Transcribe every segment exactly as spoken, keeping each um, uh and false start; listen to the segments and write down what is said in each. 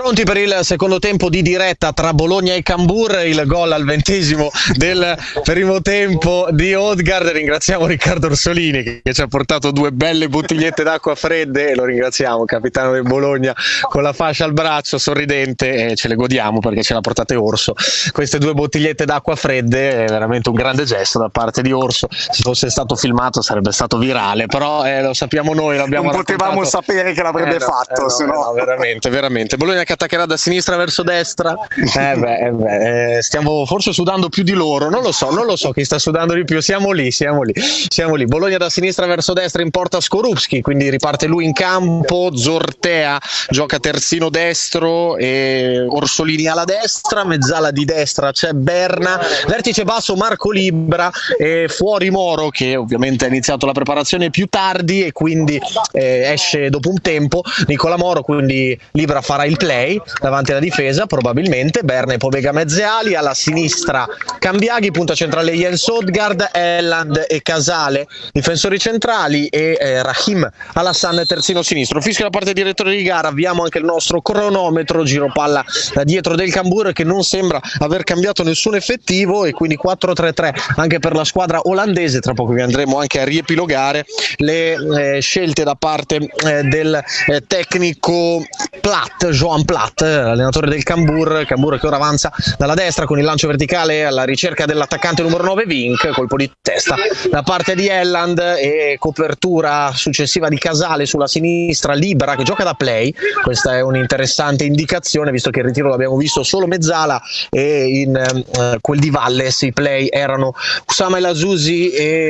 Pronti per il secondo tempo di diretta tra Bologna e Cambur, il gol al ventesimo del primo tempo di Odgaard. Ringraziamo Riccardo Orsolini che, che ci ha portato due belle bottigliette d'acqua fredde e lo ringraziamo, capitano del Bologna, con la fascia al braccio, sorridente, e ce le godiamo perché ce l'ha portate Orso. Queste due bottigliette d'acqua fredde è veramente un grande gesto da parte di Orso. Se fosse stato filmato sarebbe stato virale, però eh, lo sappiamo noi, l'abbiamo non potevamo raccontato. sapere che l'avrebbe eh no, fatto, eh no, se no. eh no, veramente, veramente. Bologna che attaccherà da sinistra verso destra. Eh beh, eh beh, eh, stiamo forse sudando più di loro, non lo so, non lo so chi sta sudando di più. Siamo lì, siamo lì, siamo lì. Bologna da sinistra verso destra, in porta Skorupski, quindi riparte lui in campo. Zortea gioca terzino destro e Orsolini alla destra, mezzala di destra c'è Berna, vertice basso Marco Libra e fuori Moro, che ovviamente ha iniziato la preparazione più tardi e quindi eh, esce dopo un tempo. Nicola Moro, quindi Libra farà il play davanti alla difesa probabilmente. Berna e Pobega mezze ali, alla sinistra Cambiaghi, punta centrale Jens Odgaard, Elland e Casale difensori centrali e eh, Rahim Alassan terzino sinistro. Fischia la parte direttore di gara, avviamo anche il nostro cronometro, giro palla da dietro del Cambur che non sembra aver cambiato nessun effettivo e quindi quattro tre tre anche per la squadra olandese. Tra poco vi andremo anche a riepilogare le eh, scelte da parte eh, del eh, tecnico Platt, Johan Platt, allenatore del Cambur. Cambur che ora avanza dalla destra con il lancio verticale alla ricerca dell'attaccante numero nove Vink, colpo di testa da parte di Elland e copertura successiva di Casale sulla sinistra. Libra che gioca da play, questa è un'interessante indicazione visto che il ritiro l'abbiamo visto solo mezzala e in eh, quel di Valles i play erano Usama El Azusi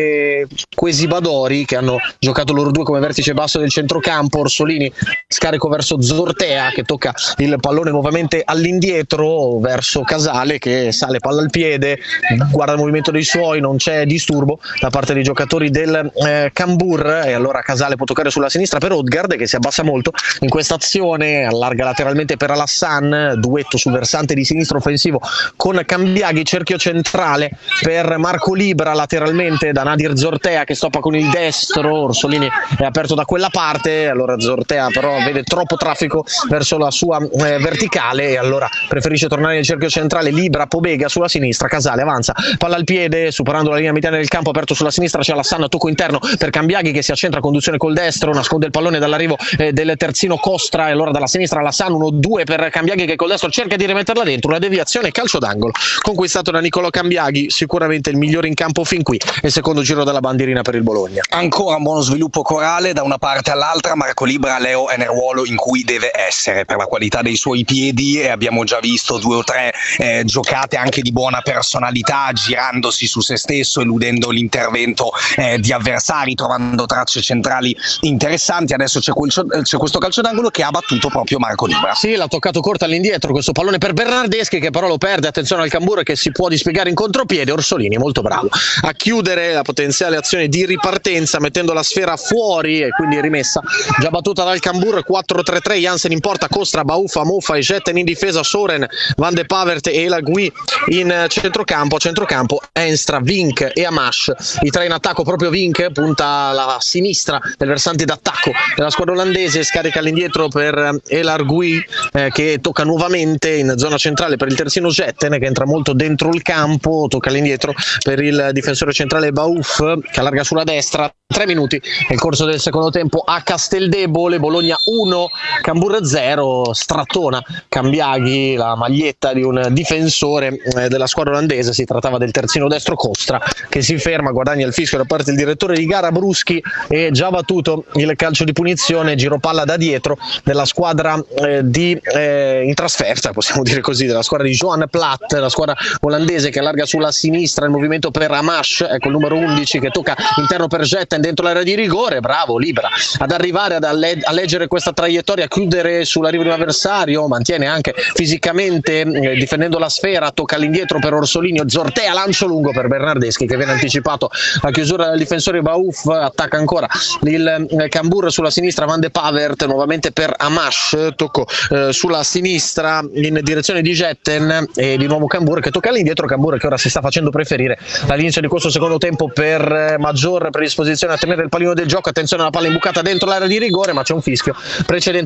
e Quesi Badori che hanno giocato loro due come vertice basso del centrocampo. Orsolini scarico verso Zortea che tocca il pallone nuovamente all'indietro verso Casale che sale palla al piede, guarda il movimento dei suoi, non c'è disturbo da parte dei giocatori del eh, Cambur e allora Casale può toccare sulla sinistra per Odgaard che si abbassa molto in questa azione, allarga lateralmente per Alassan, duetto sul versante di sinistro offensivo con Cambiaghi, cerchio centrale per Marco Libra lateralmente da Nadir Zortea che stoppa con il destro. Orsolini è aperto da quella parte, allora Zortea però vede troppo traffico verso la sua eh, verticale e allora preferisce tornare nel cerchio centrale. Libra, Pobega sulla sinistra, Casale avanza, palla al piede superando la linea mediana del campo, aperto sulla sinistra c'è Alassan, tocco interno per Cambiaghi che si accentra, conduzione col destro, nasconde il pallone dall'arrivo eh, del terzino Costra e allora dalla sinistra Alassan, uno due per Cambiaghi che col destro cerca di rimetterla dentro, una deviazione, calcio d'angolo conquistato da Nicolò Cambiaghi, sicuramente il migliore in campo fin qui e secondo giro della bandierina per il Bologna. Ancora un buono sviluppo corale da una parte all'altra. Marco Libra Leo è nel ruolo in cui deve essere per la qualità dei suoi piedi e abbiamo già visto due o tre eh, giocate anche di buona personalità, girandosi su se stesso, eludendo l'intervento eh, di avversari, trovando tracce centrali interessanti. Adesso c'è, quel, c'è questo calcio d'angolo che ha battuto proprio Marco Libra. Sì, l'ha toccato corta all'indietro questo pallone per Bernardeschi che però lo perde, attenzione al Cambur che si può dispiegare in contropiede. Orsolini molto bravo a chiudere la potenziale azione di ripartenza mettendo la sfera fuori e quindi rimessa già battuta dal Cambur. Quattro tre tre, Jansen in porta, Costra, Baufa, Moffa e Jetten in difesa, Soren, Van de Pavert e Elagui in centrocampo, centrocampo Enstra, Vink e Amash, i tre in attacco, proprio Vink punta alla sinistra del versante d'attacco della squadra olandese, scarica all'indietro per Elagui eh, che tocca nuovamente in zona centrale per il terzino Jetten che entra molto dentro il campo, tocca all'indietro per il difensore centrale Bauf che allarga sulla destra. Tre minuti nel corso del secondo tempo a Casteldebole, Bologna uno, Cambur zero, strattona Cambiaghi la maglietta di un difensore eh, della squadra olandese, si trattava del terzino destro Costra che si ferma, guadagna il fischio da parte del direttore di gara Bruschi e già battuto il calcio di punizione, giro palla da dietro della squadra eh, di, eh, in trasferta possiamo dire così, della squadra di Johan Platt, la squadra olandese che allarga sulla sinistra, il movimento per Amash, ecco il numero undici che tocca interno per Jetten dentro l'area di rigore, bravo Libra ad arrivare ad alle- a leggere questa traiettoria, a chiudere sull'arrivo di un avversario, mantiene anche fisicamente eh, difendendo la sfera, tocca all'indietro per Orsolini, Zortea, lancio lungo per Bernardeschi che viene anticipato a chiusura del difensore Bauf, attacca ancora il eh, Cambur sulla sinistra, Van de Pavert nuovamente per Amash, tocco eh, sulla sinistra in direzione di Jetten e di nuovo Cambur che tocca all'indietro, Cambur che ora si sta facendo preferire all'inizio di questo secondo tempo per eh, maggior predisposizione a tenere il pallino del gioco. Attenzione alla palla imbucata dentro l'area di rigore, ma c'è un fischio precedente, calcio di punizione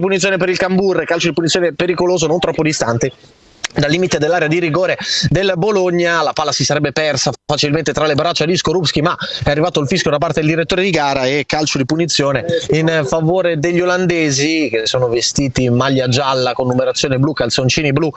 punizione per il Cambuur, calcio di punizione pericoloso, non troppo distante dal limite dell'area di rigore del Bologna. La palla si sarebbe persa facilmente tra le braccia di Skorupski, ma è arrivato il fischio da parte del direttore di gara e calcio di punizione in favore degli olandesi, che sono vestiti in maglia gialla con numerazione blu, calzoncini blu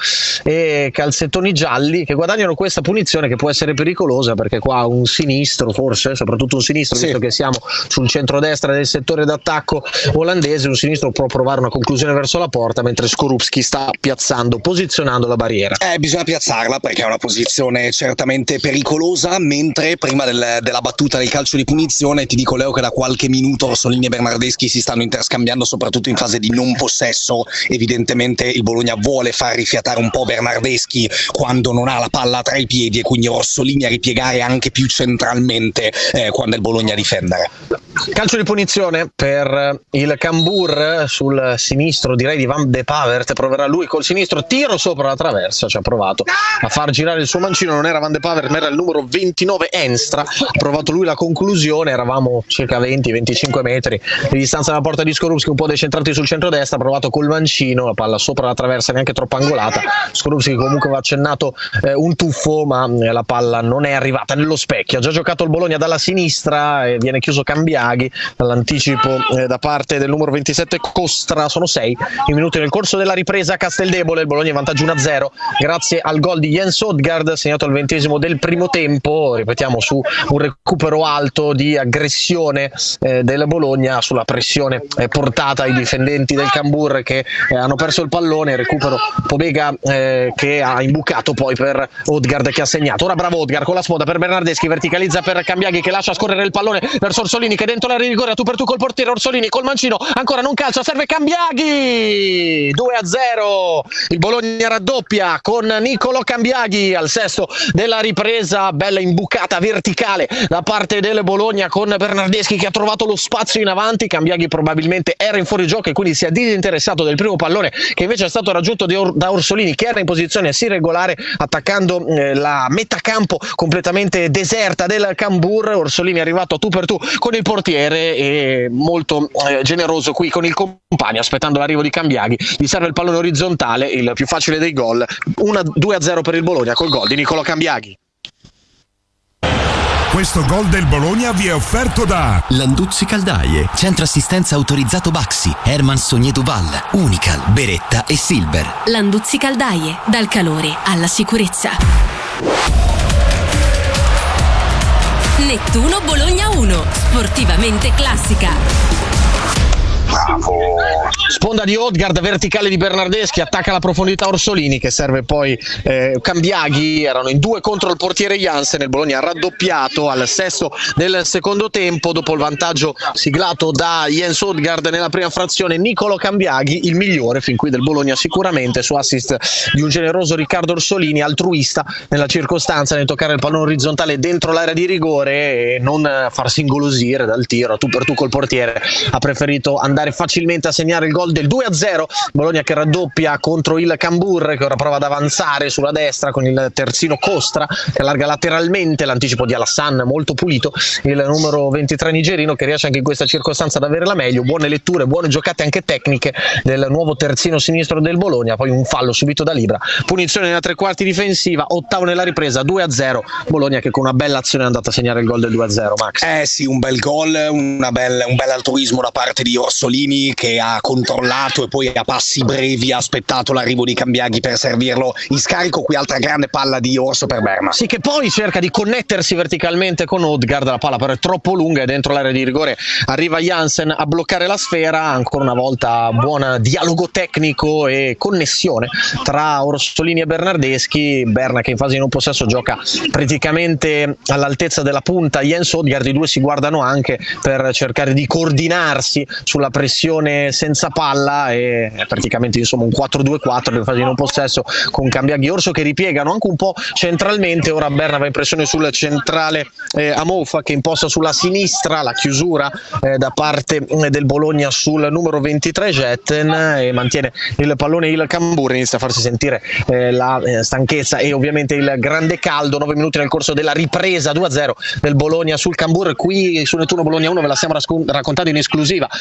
e calzettoni gialli, che guadagnano questa punizione che può essere pericolosa, perché qua un sinistro, forse soprattutto un sinistro, sì, visto che siamo sul centrodestra del settore d'attacco olandese, un sinistro può provare una conclusione verso la porta, mentre Skorupski sta piazzando, posizionando la barriera. Eh, bisogna piazzarla perché è una posizione certamente pericolosa, mentre prima del, della battuta del calcio di punizione ti dico, Leo, che da qualche minuto Orsolini e Bernardeschi si stanno interscambiando, soprattutto in fase di non possesso. Evidentemente il Bologna vuole far rifiatare un po' Bernardeschi quando non ha la palla tra i piedi, e quindi Orsolini a ripiegare anche più centralmente eh, quando è il Bologna a difendere. Calcio di punizione per il Cambuur sul sinistro, direi di Van de Pavert, proverà lui col sinistro, tiro sopra la traversa, ci ha provato a far girare il suo mancino, non era Van de Pavert ma era il numero ventinove Enstra, ha provato lui la conclusione, eravamo circa venti venticinque metri di distanza dalla porta di Skorupski, un po' decentrati sul centro-destra, ha provato col mancino, la palla sopra la traversa, neanche troppo angolata. Skorupski comunque aveva accennato eh, un tuffo, ma eh, la palla non è arrivata nello specchio. Ha già giocato il Bologna dalla sinistra e viene chiuso Cambiaghi dall'anticipo eh, da parte del numero ventisette Costra. Sono sei i minuti nel corso della ripresa a Casteldebole, il Bologna in vantaggio uno a zero grazie al gol di Jens Odgaard segnato al ventesimo del primo tempo, ripetiamo, su un recupero alto di aggressione eh, del Bologna sulla pressione eh, portata ai difendenti del Cambuur che eh, hanno perso il pallone. Recupero Pobega eh, che ha imbucato poi per Odgaard che ha segnato. Ora bravo Odgaard con la sponda per Bernardeschi, verticalizza per Cambiaghi che lascia scorrere il pallone verso Orsolini che dentro l'area di rigore, a tu per tu col portiere. Orsolini col mancino, ancora non calcia, serve Cambiaghi, due a zero, il Bologna raddoppia con Niccolò Cambiaghi al sesto della ripresa. Bella imbucata verticale da parte del Bologna con Bernardeschi che ha trovato lo spazio in avanti. Cambiaghi probabilmente era in fuorigioco e quindi si è disinteressato del primo pallone che invece è stato raggiunto da Orsolini, che era in posizione sì regolare attaccando eh, la metà campo completamente deserta del Cambuur. Orsolini è arrivato a tu per tu con il portiere e molto eh, generoso qui con il compagno, aspettando l'arrivo di Cambiaghi. Gli serve il pallone orizzontale, il più facile dei gol, due a zero per il Bologna col gol di Niccolò Cambiaghi. Questo gol del Bologna vi è offerto da Landuzzi Caldaie, centro assistenza autorizzato Baxi, Herman Sogné Duval, Unical, Beretta e Silver. Landuzzi Caldaie, dal calore alla sicurezza. Nettuno Bologna uno, sportivamente classica. Bravo. Sponda di Odgaard, verticale di Bernardeschi, attacca la profondità Orsolini che serve poi eh, Cambiaghi. Erano in due contro il portiere Jansen, il Bologna ha raddoppiato al sesto del secondo tempo dopo il vantaggio siglato da Jens Odgaard nella prima frazione. Niccolò Cambiaghi, il migliore fin qui del Bologna sicuramente, su assist di un generoso Riccardo Orsolini, altruista nella circostanza nel toccare il pallone orizzontale dentro l'area di rigore e non farsi ingolosire dal tiro. Tu per tu col portiere ha preferito andare facilmente a segnare il gol del due a zero. Bologna che raddoppia contro il Cambuur, che ora prova ad avanzare sulla destra con il terzino Costra che allarga lateralmente, l'anticipo di Alassane molto pulito, il numero ventitré nigerino che riesce anche in questa circostanza ad avere la meglio. Buone letture, buone giocate anche tecniche del nuovo terzino sinistro del Bologna. Poi un fallo subito da Libra, punizione nella tre quarti difensiva, ottavo nella ripresa, due a zero. Bologna che con una bella azione è andata a segnare il gol del due a zero. Max? Eh sì, un bel gol, una bel, un bel altruismo da parte di Orsolini che ha controllato e poi a passi brevi ha aspettato l'arrivo di Cambiaghi per servirlo in scarico. Qui altra grande palla di Orso per Berma. Sì, che poi cerca di connettersi verticalmente con Odgaard, la palla però è troppo lunga e dentro l'area di rigore arriva Jansen a bloccare la sfera. Ancora una volta buon dialogo tecnico e connessione tra Orsolini e Bernardeschi. Berna che in fase di non possesso gioca praticamente all'altezza della punta Jens Odgaard, i due si guardano anche per cercare di coordinarsi sulla pressione senza palla e praticamente insomma un quattro due quattro in fase di non possesso con Cambiaghi e Orso che ripiegano anche un po' centralmente. Ora Berna va in pressione sul centrale eh, Amoufa che imposta sulla sinistra, la chiusura eh, da parte eh, del Bologna sul numero ventitré Jetten e mantiene il pallone il Cambuur. Inizia a farsi sentire eh, la eh, stanchezza e ovviamente il grande caldo. Nove minuti nel corso della ripresa, due a zero del Bologna sul Cambuur. Qui su Nettuno Bologna uno ve la stiamo rascon- raccontando in esclusiva questa sfida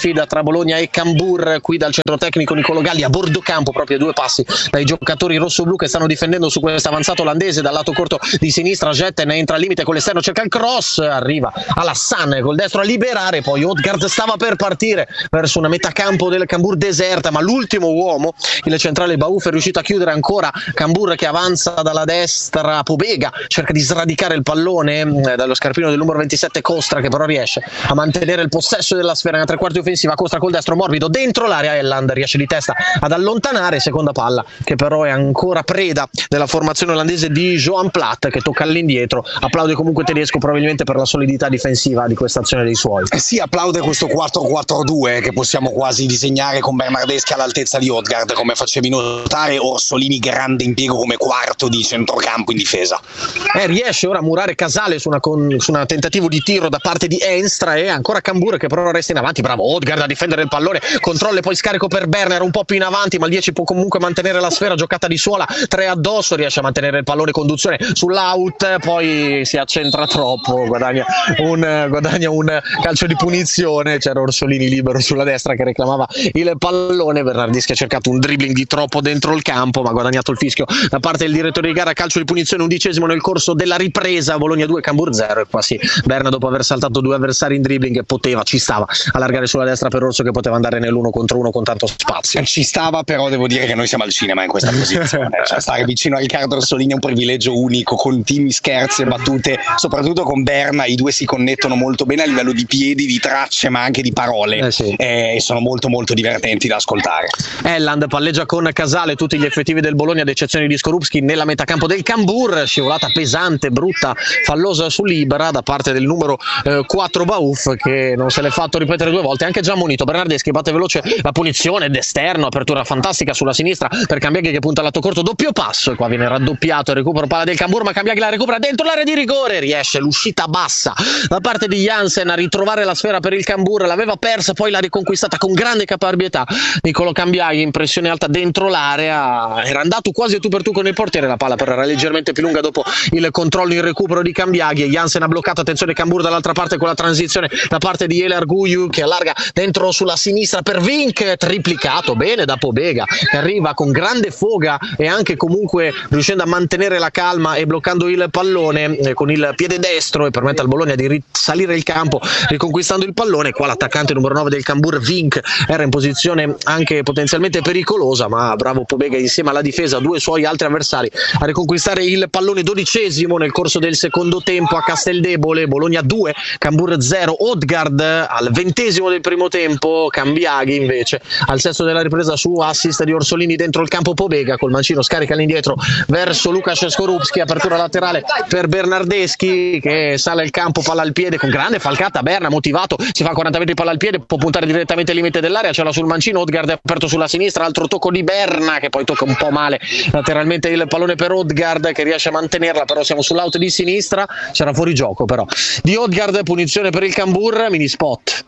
sfida tra Bologna e Cambur, qui dal centro tecnico Nicolo Galli a bordo campo, proprio a due passi dai giocatori rossoblu che stanno difendendo su questo avanzato olandese. Dal lato corto di sinistra Jetten entra al limite con l'esterno, cerca il cross, arriva Alassane col destro a liberare, poi Odgaard stava per partire verso una metà campo del Cambur deserta, ma l'ultimo uomo, il centrale Bauf, è riuscito a chiudere ancora. Cambur che avanza dalla destra, Pobega cerca di sradicare il pallone eh, dallo scarpino del numero ventisette Costra, che però riesce a mantenere il possesso della sfera nella tre quarti offensiva. Costra col destro morbido dentro l'area, Elland riesce di testa ad allontanare, seconda palla che però è ancora preda della formazione olandese di Johan Platt, che tocca all'indietro. Applaude comunque Tedesco probabilmente per la solidità difensiva di questa azione dei suoi. Eh sì, applaude questo quattro quattro due che possiamo quasi disegnare con Bernardeschi all'altezza di Odgaard, come facevi notare. Orsolini grande impiego come quarto di centrocampo in difesa. Eh, riesce ora a murare Casale su una, con, su una tentativo di tiro da parte di Enstra, e ancora Cambur che però resta in avanti. Bravo Odgaard a difendere il pallone, controlla e poi scarico per Berner un po' più in avanti, ma il dieci può comunque mantenere la sfera, giocata di suola, tre addosso, riesce a mantenere il pallone, conduzione sull'out, poi si accentra troppo, guadagna un, guadagna un calcio di punizione. C'era Orsolini libero sulla destra che reclamava il pallone. Bernardeschi ha cercato un dribbling di troppo dentro il campo, ma ha guadagnato il fischio da parte del direttore di gara. Calcio di punizione, undicesimo nel corso della ripresa, Bologna due Cambur zero, e qua sì, Berna dopo aver saltato due avversari in dribbling poteva, ci stava, allargare sulla destra per Orso che poteva andare nell'uno contro uno con tanto spazio. Ci stava, però devo dire che noi siamo al cinema in questa posizione, cioè stare vicino a Riccardo Orsolini è un privilegio unico, continui scherzi e battute, soprattutto con Berna i due si connettono molto bene a livello di piedi, di tracce, ma anche di parole, eh sì. e sono molto molto divertenti da ascoltare. Elland palleggia con Casale, tutti gli effettivi del Bologna ad eccezione di Skorupski nella metacampo del Cambur, scivolata pesante, brutta, fallosa su Libera da parte del numero eh, quattro Bauf, che non se l'è fatto ripetere due volte, anche già ammonito. Bernardeschi batte veloce la punizione d'esterno, apertura fantastica sulla sinistra per Cambiaghi che punta al lato corto, doppio passo, e qua viene raddoppiato il recupero palla del Cambur, ma Cambiaghi la recupera dentro l'area di rigore, riesce l'uscita bassa da parte di Jansen a ritrovare la sfera per il Cambur, l'aveva persa, poi l'ha riconquistata con grande caparbietà Nicolo Cambiaghi, impressione alta dentro l'area, era andato quasi a tu per tu con il portiere, la palla però era leggermente più lunga dopo il controllo in recupero di Cambiaghi, e Jansen ha bloccato, attenzione Cambur dall'altra parte con la transizione da parte di Ele Arguiu che allarga dentro sulla sinistra per Vink, triplicato bene da Pobega che arriva con grande foga e anche comunque riuscendo a mantenere la calma e bloccando il pallone eh, con il piede destro, e permette al Bologna di risalire il campo riconquistando il pallone. Qua l'attaccante numero nove del Cambur, Vink, era in posizione anche potenzialmente pericolosa, ma bravo Pobega insieme alla difesa, due suoi altri avversari a riconquistare il pallone. Dodicesimo nel corso del secondo tempo a Casteldebole, Bologna due Cambur zero. Odgaard al ventesimo del primo tempo, Cambiaghi invece al sesto della ripresa su assist di Orsolini dentro il campo. Pobega col mancino scarica all'indietro verso Lukas Skorupski, apertura laterale per Bernardeschi che sale il campo, palla al piede con grande falcata. Berna motivato, si fa quaranta metri palla al piede, può puntare direttamente al limite dell'area, ce l'ha sul mancino. Odgaard è aperto sulla sinistra, altro tocco di Berna che poi tocca un po' male lateralmente il pallone per Odgaard che riesce a mantenerla, però siamo sull'out di sinistra, c'era fuori gioco però di Odgaard, punizione per il Cambur. Mini spot.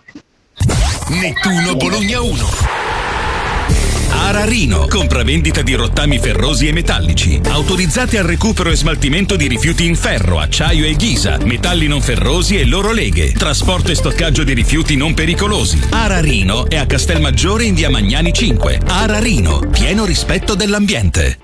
Nettuno Bologna uno. Ararino, compravendita di rottami ferrosi e metallici, autorizzati al recupero e smaltimento di rifiuti in ferro, acciaio e ghisa, metalli non ferrosi e loro leghe, trasporto e stoccaggio di rifiuti non pericolosi. Ararino è a Castelmaggiore in via Magnani cinque. Ararino, pieno rispetto dell'ambiente.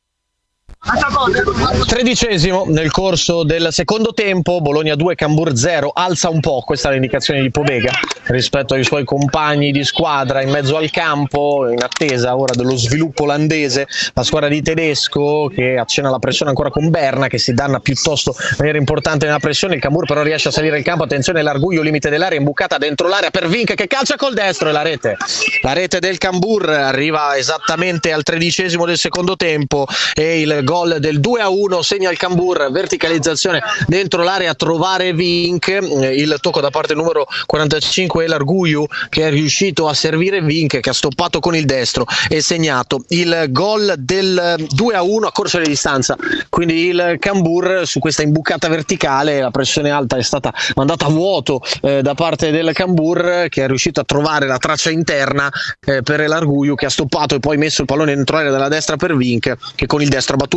Tredicesimo nel corso del secondo tempo, Bologna due Cambur zero, alza un po', questa è l'indicazione di Pobega rispetto ai suoi compagni di squadra in mezzo al campo, in attesa ora dello sviluppo olandese, la squadra di Tedesco che accenna la pressione ancora con Berna che si danna piuttosto in maniera importante nella pressione. Il Cambur però riesce a salire il campo, attenzione l'Arguglio, limite dell'area, imbucata dentro l'area per Vink che calcia col destro, e la rete la rete del Cambur arriva esattamente al tredicesimo del secondo tempo, e il gol del due a uno segna il Cambur, verticalizzazione dentro l'area a trovare Vink, il tocco da parte numero quarantacinque l'Arguiu che è riuscito a servire Vink che ha stoppato con il destro e segnato il gol del due a uno a corsa di distanza. Quindi il Cambur su questa imbucata verticale, la pressione alta è stata mandata a vuoto eh, da parte del Cambur che è riuscito a trovare la traccia interna eh, per l'Arguiu che ha stoppato e poi messo il pallone dentro l'area dalla destra per Vink che con il destro ha battuto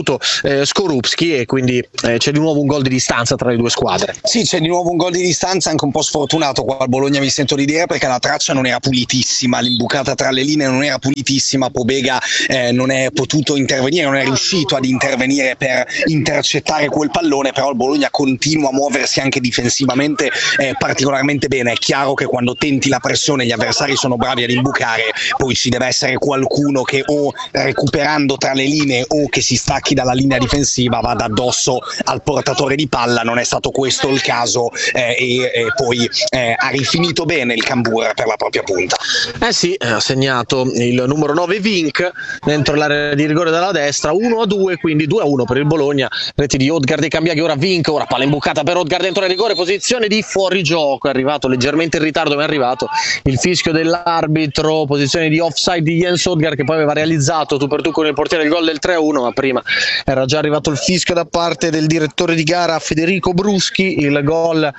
battuto eh, Skorupski e quindi eh, c'è di nuovo un gol di distanza tra le due squadre. Sì, c'è di nuovo un gol di distanza, anche un po' sfortunato qua al Bologna, mi sento di dire, perché la traccia non era pulitissima, l'imbucata tra le linee non era pulitissima, Pobega eh, non è potuto intervenire, non è riuscito ad intervenire per intercettare quel pallone, però il Bologna continua a muoversi anche difensivamente eh, particolarmente bene. È chiaro che quando tenti la pressione gli avversari sono bravi ad imbucare, poi ci deve essere qualcuno che o recuperando tra le linee o che si stacchi dalla linea difensiva vada addosso al portatore di palla. Non è stato questo il caso eh, e, e poi eh, ha rifinito bene il Cambur per la propria punta. Eh sì, ha segnato il numero nove Vink dentro l'area di rigore dalla destra, uno a due, quindi due a uno per il Bologna. Reti di Odgaard e Cambiaghi, ora Vink, ora palla imbucata per Odgaard dentro il rigore, posizione di fuorigioco, è arrivato leggermente in ritardo ma è arrivato il fischio dell'arbitro, posizione di offside di Jens Odgaard che poi aveva realizzato tu per tu con il portiere il gol del tre a uno, ma prima era già arrivato il fischio da parte del direttore di gara Federico Bruschi, il gol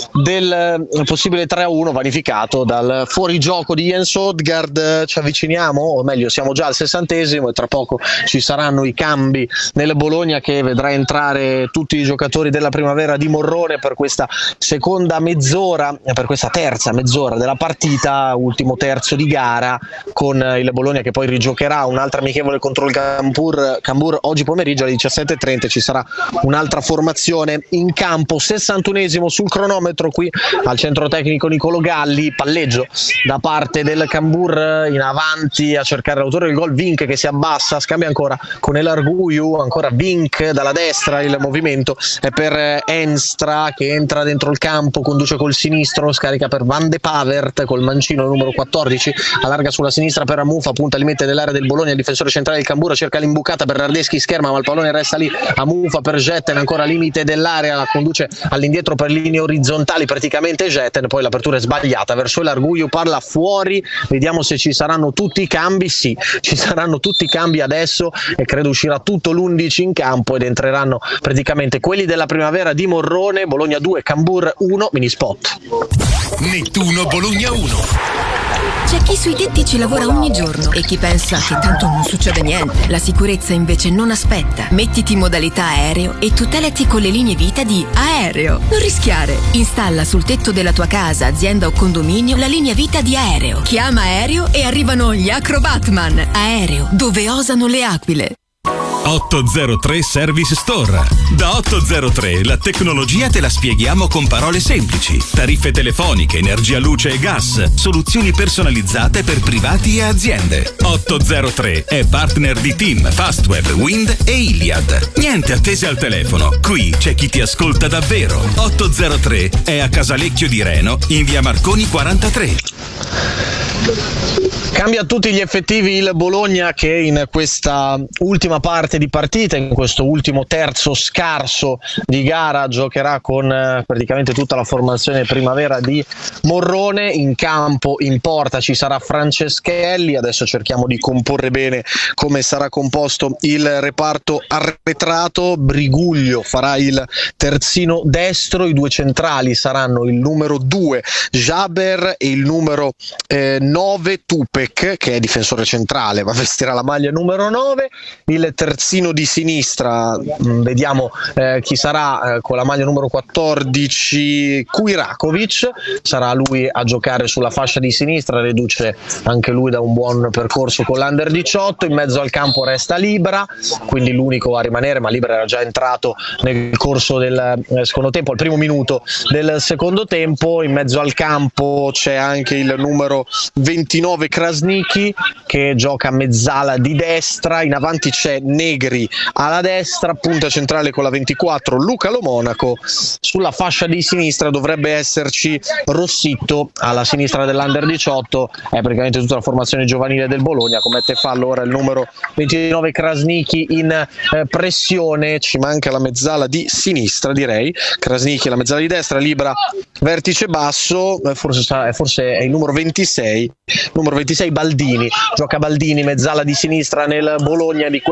del possibile tre a uno vanificato dal fuorigioco di Jens Odgaard. Ci avviciniamo, o meglio siamo già al sessantesimo e tra poco ci saranno i cambi nel Bologna che vedrà entrare tutti i giocatori della primavera di Morrone per questa seconda mezz'ora, per questa terza mezz'ora della partita, ultimo terzo di gara, con il Bologna che poi rigiocherà un'altra amichevole contro il Cambur, Cambur oggi pomeriggio alle diciassette e trenta. Ci sarà un'altra formazione in campo, sessantunesimo sul cronometro qui al centro tecnico Nicolo Galli, palleggio da parte del Cambur, in avanti a cercare l'autore del gol Vink che si abbassa, scambia ancora con El Arguiu, ancora Vink dalla destra, il movimento è per Enstra che entra dentro il campo, conduce col sinistro, scarica per Van de Pavert col mancino numero quattordici, allarga sulla sinistra per Amufa, punta al limite dell'area del Bologna, il difensore centrale del Cambur cerca l'imbucata per Rardeschi, scherma ma il pallone resta lì, Amufa per Jetten, ancora limite dell'area, conduce all'indietro per linee orizzontali praticamente Jetten, poi l'apertura è sbagliata verso l'Arguglio, parla fuori, vediamo se ci saranno tutti i cambi. Sì, ci saranno tutti i cambi adesso e credo uscirà tutto l'undici in campo ed entreranno praticamente quelli della primavera di Morrone. Bologna due, Cambur uno, mini spot. Nettuno Bologna uno. C'è chi sui tetti ci lavora ogni giorno e chi pensa che tanto non succede niente. La sicurezza invece non aspetta. Mettiti in modalità aereo e tutelati con le linee vita di Aereo. Non rischiare. Installa sul tetto della tua casa, azienda o condominio la linea vita di Aereo. Chiama Aereo e arrivano gli Acrobatman. Aereo, dove osano le aquile. ottocentotre Service Store. Da ottocentotre la tecnologia te la spieghiamo con parole semplici. Tariffe telefoniche, energia, luce e gas, soluzioni personalizzate per privati e aziende. ottocentotre è partner di Team, Fastweb, Wind e Iliad. Niente attese al telefono, qui c'è chi ti ascolta davvero. ottocentotre è a Casalecchio di Reno, in via Marconi quarantatré. Cambia a tutti gli effettivi il Bologna che in questa ultima parte di partita, in questo ultimo terzo scarso di gara, giocherà con eh, praticamente tutta la formazione primavera di Morrone. In campo, in porta ci sarà Franceschelli, adesso cerchiamo di comporre bene come sarà composto il reparto arretrato. Briguglio farà il terzino destro, i due centrali saranno il numero due Jaber e il numero eh, nove Tupek, che è difensore centrale ma vestirà la maglia numero nove. Il terzino di sinistra, mh, vediamo eh, chi sarà eh, con la maglia numero quattordici, Kujrakovic, sarà lui a giocare sulla fascia di sinistra, riduce anche lui da un buon percorso con l'Under diciotto. In mezzo al campo resta Libra, quindi l'unico a rimanere, ma Libra era già entrato nel corso del eh, secondo tempo, al primo minuto del secondo tempo. In mezzo al campo c'è anche il numero ventinove Krasniqi che gioca a mezzala di destra, in avanti c'è Negri alla destra, punta centrale con la ventiquattro Luca Lo Monaco, sulla fascia di sinistra dovrebbe esserci Rossitto, alla sinistra dell'Under diciotto è praticamente tutta la formazione giovanile del Bologna. Commette fallo ora il numero ventinove Krasniqi in eh, pressione, ci manca la mezzala di sinistra, direi Krasniqi la mezzala di destra, Libra vertice basso, eh, forse, sa, forse è il numero ventisei numero ventisei Baldini, gioca Baldini mezzala di sinistra nel Bologna di questo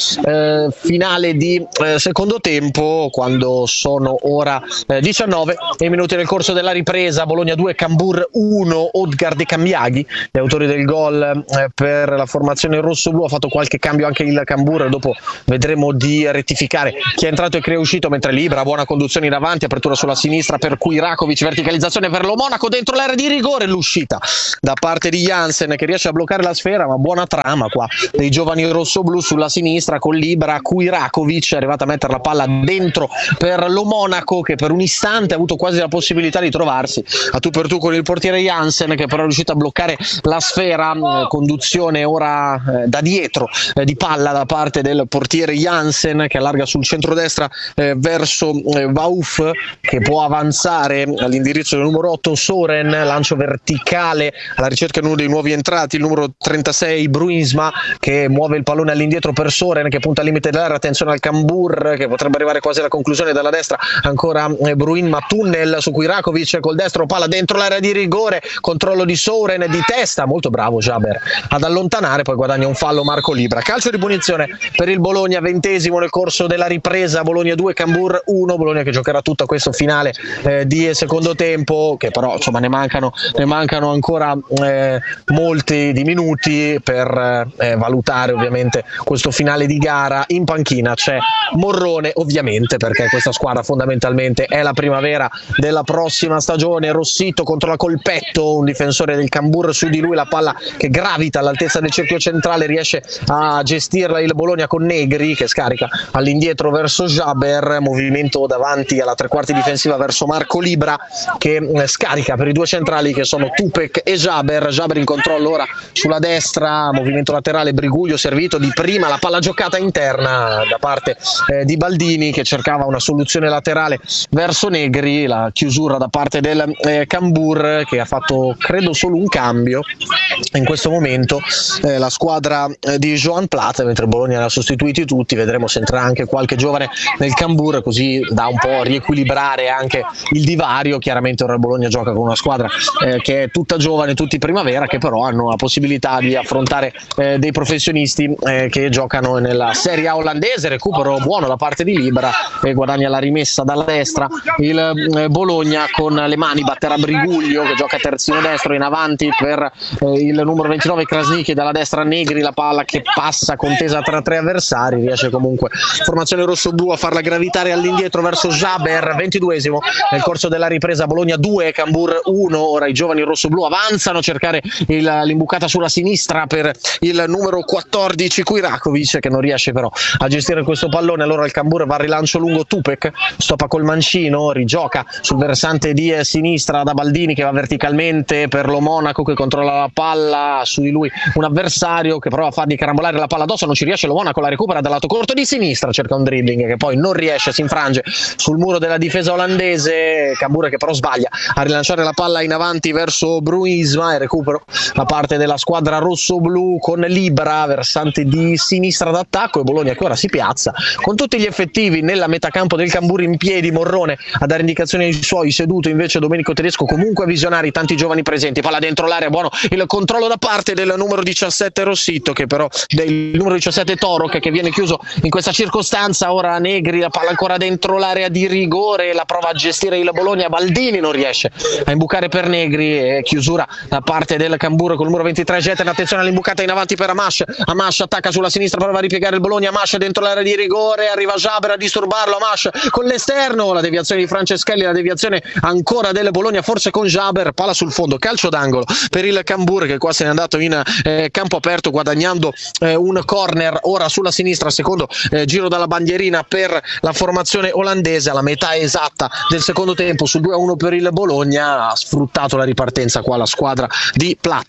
eh, finale di eh, secondo tempo, quando sono ora eh, diciannove e minuti nel corso della ripresa. Bologna due, Cambur uno, Odgar De Cambiaghi, gli autori del gol eh, per la formazione rossoblu. Ha fatto qualche cambio anche il Cambur, dopo vedremo di rettificare chi è entrato e chi è uscito, mentre Libra, buona conduzione in avanti, apertura sulla sinistra per Kujrakovic, verticalizzazione per lo Monaco dentro l'area di rigore, l'uscita da parte di Jansen che riesce a bloccare la sfera, ma buona trama qua dei giovani rossoblu sulla sinistra con Libra. Kujrakovic è arrivato a mettere la palla dentro per lo Monaco, che per un istante ha avuto quasi la possibilità di trovarsi a tu per tu con il portiere Jansen, che però è riuscito a bloccare la sfera. Conduzione ora eh, da dietro eh, di palla da parte del portiere Jansen, che allarga sul centrodestra eh, verso eh, Vauf, che può avanzare all'indirizzo del numero otto Soren, lancio verticale alla ricerca di uno dei nuovi entrati, il numero trentasei Bruinsma, che muove il pallone all'indietro per Soren, che punta al limite dell'area. Attenzione al Cambur, che potrebbe arrivare quasi alla conclusione dalla destra, ancora eh, Bruinma, tunnel su Kujrakovic col destro, palla dentro l'area di rigore, controllo di Soren di testa, molto bravo Jaber ad allontanare, poi guadagna un fallo Marco Libra. Calcio di punizione per il Bologna, ventesimo nel corso della ripresa. Bologna due, Cambur uno. Bologna che giocherà tutto questo finale eh, di secondo tempo, che però insomma ne mancano, ne mancano ancora eh, molti di minuti per eh, valutare ovviamente questo finale di gara. In panchina c'è Morrone, ovviamente, perché questa squadra fondamentalmente è la primavera della prossima stagione. Rossito controlla col petto un difensore del Cambur su di lui, la palla che gravita all'altezza del cerchio centrale, riesce a gestirla il Bologna con Negri, che scarica all'indietro verso Jaber, movimento davanti alla tre quarti difensiva verso Marco Libra, che eh, scarica per i due centrali che sono Tupek e Jaber. Jaber in controllo ora sulla destra, movimento laterale, Briguglio servito di prima, la palla giocata interna da parte eh, di Baldini, che cercava una soluzione laterale verso Negri, la chiusura da parte del eh, Cambur, che ha fatto credo solo un cambio in questo momento, eh, la squadra eh, di Joan Plat, mentre Bologna ne ha sostituiti tutti. Vedremo se entrerà anche qualche giovane nel Cambur, così da un po' riequilibrare anche il divario. Chiaramente ora il Bologna gioca con una squadra eh, che è tutta giovane, tutti primavera, che però hanno la possibilità di affrontare eh, dei professionisti eh, che giocano nella Serie A olandese. Recupero buono da parte di Libra e guadagna la rimessa dalla destra il eh, Bologna. Con le mani batterà Briguglio, che gioca terzino destro, in avanti per eh, il numero ventinove Krasniqi, dalla destra Negri, la palla che passa contesa tra tre avversari, riesce comunque formazione rossoblu a farla gravitare all'indietro verso Jaber. Ventiduesimo nel corso della ripresa, Bologna due, Cambur uno. Ora i giovani rossoblu avanzano a cercare il, l'imbucata sulla sinistra per il numero quattordici Kujrakovic, che non riesce però a gestire questo pallone. Allora il Cambur va al rilancio lungo, Tupek stoppa col mancino, rigioca sul versante di sinistra da Baldini, che va verticalmente per lo Monaco, che controlla la palla, su di lui un avversario che prova a fargli carambolare la palla addosso, non ci riesce. Lo Monaco la recupera dal lato corto di sinistra, cerca un dribbling che poi non riesce, si infrange sul muro della difesa olandese. Cambur che però sbaglia a rilanciare la palla in avanti verso Bruisma, e recupero da parte della squadra rossoblu con Libra, versante di sinistra d'attacco, e Bologna che ora si piazza con tutti gli effettivi nella metacampo del Cambur in piedi. Morrone a dare indicazioni ai suoi, seduto invece Domenico Tedesco, comunque visionari tanti giovani presenti. Palla dentro l'area, buono il controllo da parte del numero diciassette Rossito, che però del numero diciassette Torok, che viene chiuso in questa circostanza. Ora Negri, la palla ancora dentro l'area di rigore, la prova a gestire il Bologna, Baldini non riesce a imbucare per Negri, e chiusura da parte del Cambur con il numero ventitré Jeter. Attenzione all'imbucata in avanti per Amash, Amash attacca sulla sinistra, prova a ripiegare il Bologna, Amash dentro l'area di rigore, arriva Jaber a disturbarlo, Amash con l'esterno, la deviazione di Franceschelli, la deviazione ancora del Bologna, forse con Jaber, palla sul fondo, calcio d'angolo per il Cambur, che qua se n'è andato in eh, campo aperto guadagnando eh, un corner ora sulla sinistra, secondo eh, giro dalla bandierina per la formazione olandese. Alla metà esatta del secondo tempo, sul due a uno per il Bologna, ha sfruttato la ripartenza qua la squadra di Plat.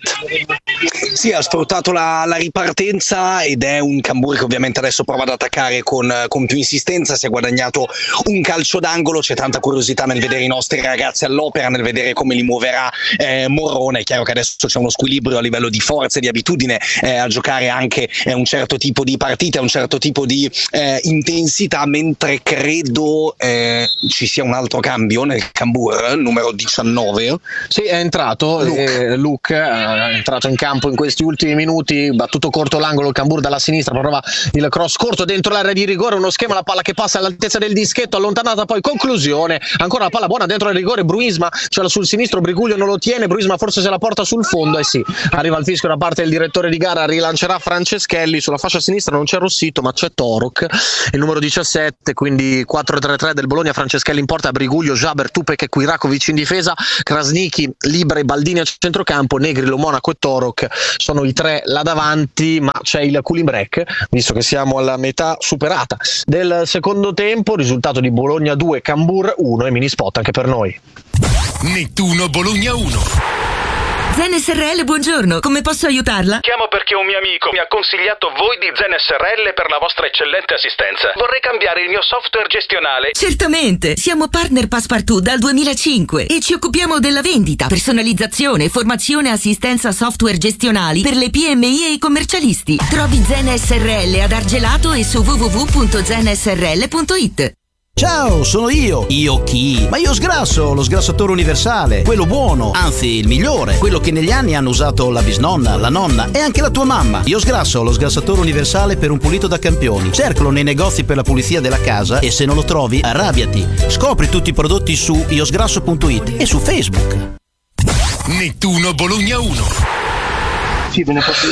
Sì, ha sfruttato la, la ripartenza, ed è un Cambur che ovviamente adesso prova ad attaccare con, con più insistenza. Si è guadagnato un calcio d'angolo, c'è tanta curiosità nel vedere i nostri ragazzi all'opera, nel vedere come li muoverà eh, Morrone. È chiaro che adesso c'è uno squilibrio a livello di forze, di abitudine eh, a giocare anche eh, un certo tipo di partite, un certo tipo di eh, intensità, mentre credo eh, ci sia un altro cambio nel Cambur, numero diciannove. Sì, è entrato Luke, eh, Luke è entrato in campo in questi ultimi minuti, battuto corto l'angolo il Cambur dalla sinistra, prova il cross corto dentro l'area di rigore, uno schema, la palla che passa all'altezza del dischetto, allontanata, poi conclusione, ancora la palla buona dentro il rigore, Bruisma ce l'ha sul sinistro, Briguglio non lo tiene, Bruisma forse se la porta sul fondo, e sì, arriva il fischio da parte del direttore di gara, rilancerà Franceschelli, sulla fascia sinistra non c'è Rossito ma c'è Torok, il numero diciassette, quindi quattro tre tre del Bologna, Franceschelli in porta, Briguglio, Jaber, Tupek e Quirakovic in difesa, Krasniqi, Libra e Baldini a centrocampo, Negri, Lo Monaco e Torok sono i tre là davanti, ma c'è il cooling break, visto che siamo alla metà superata del secondo tempo, risultato di Bologna due, Cambur uno e mini spot anche per noi. Nettuno Bologna uno. Zen S R L, buongiorno, come posso aiutarla? Chiamo perché un mio amico mi ha consigliato voi di Zen S R L per la vostra eccellente assistenza. Vorrei cambiare il mio software gestionale. Certamente, siamo partner Passepartout dal duemilacinque e ci occupiamo della vendita, personalizzazione, formazione e assistenza software gestionali per le P M I e i commercialisti. Trovi Zen S R L ad Argelato e su w w w punto zen s r l punto i t. Ciao, sono io. Io chi? Ma io sgrasso, lo sgrassatore universale, quello buono, anzi il migliore, quello che negli anni hanno usato la bisnonna, la nonna e anche la tua mamma. Io sgrasso, lo sgrassatore universale per un pulito da campioni. Cercalo nei negozi per la pulizia della casa e se non lo trovi, arrabbiati. Scopri tutti i prodotti su io sgrasso punto i t e su Facebook. Nettuno Bologna uno. Sì, ve ne posso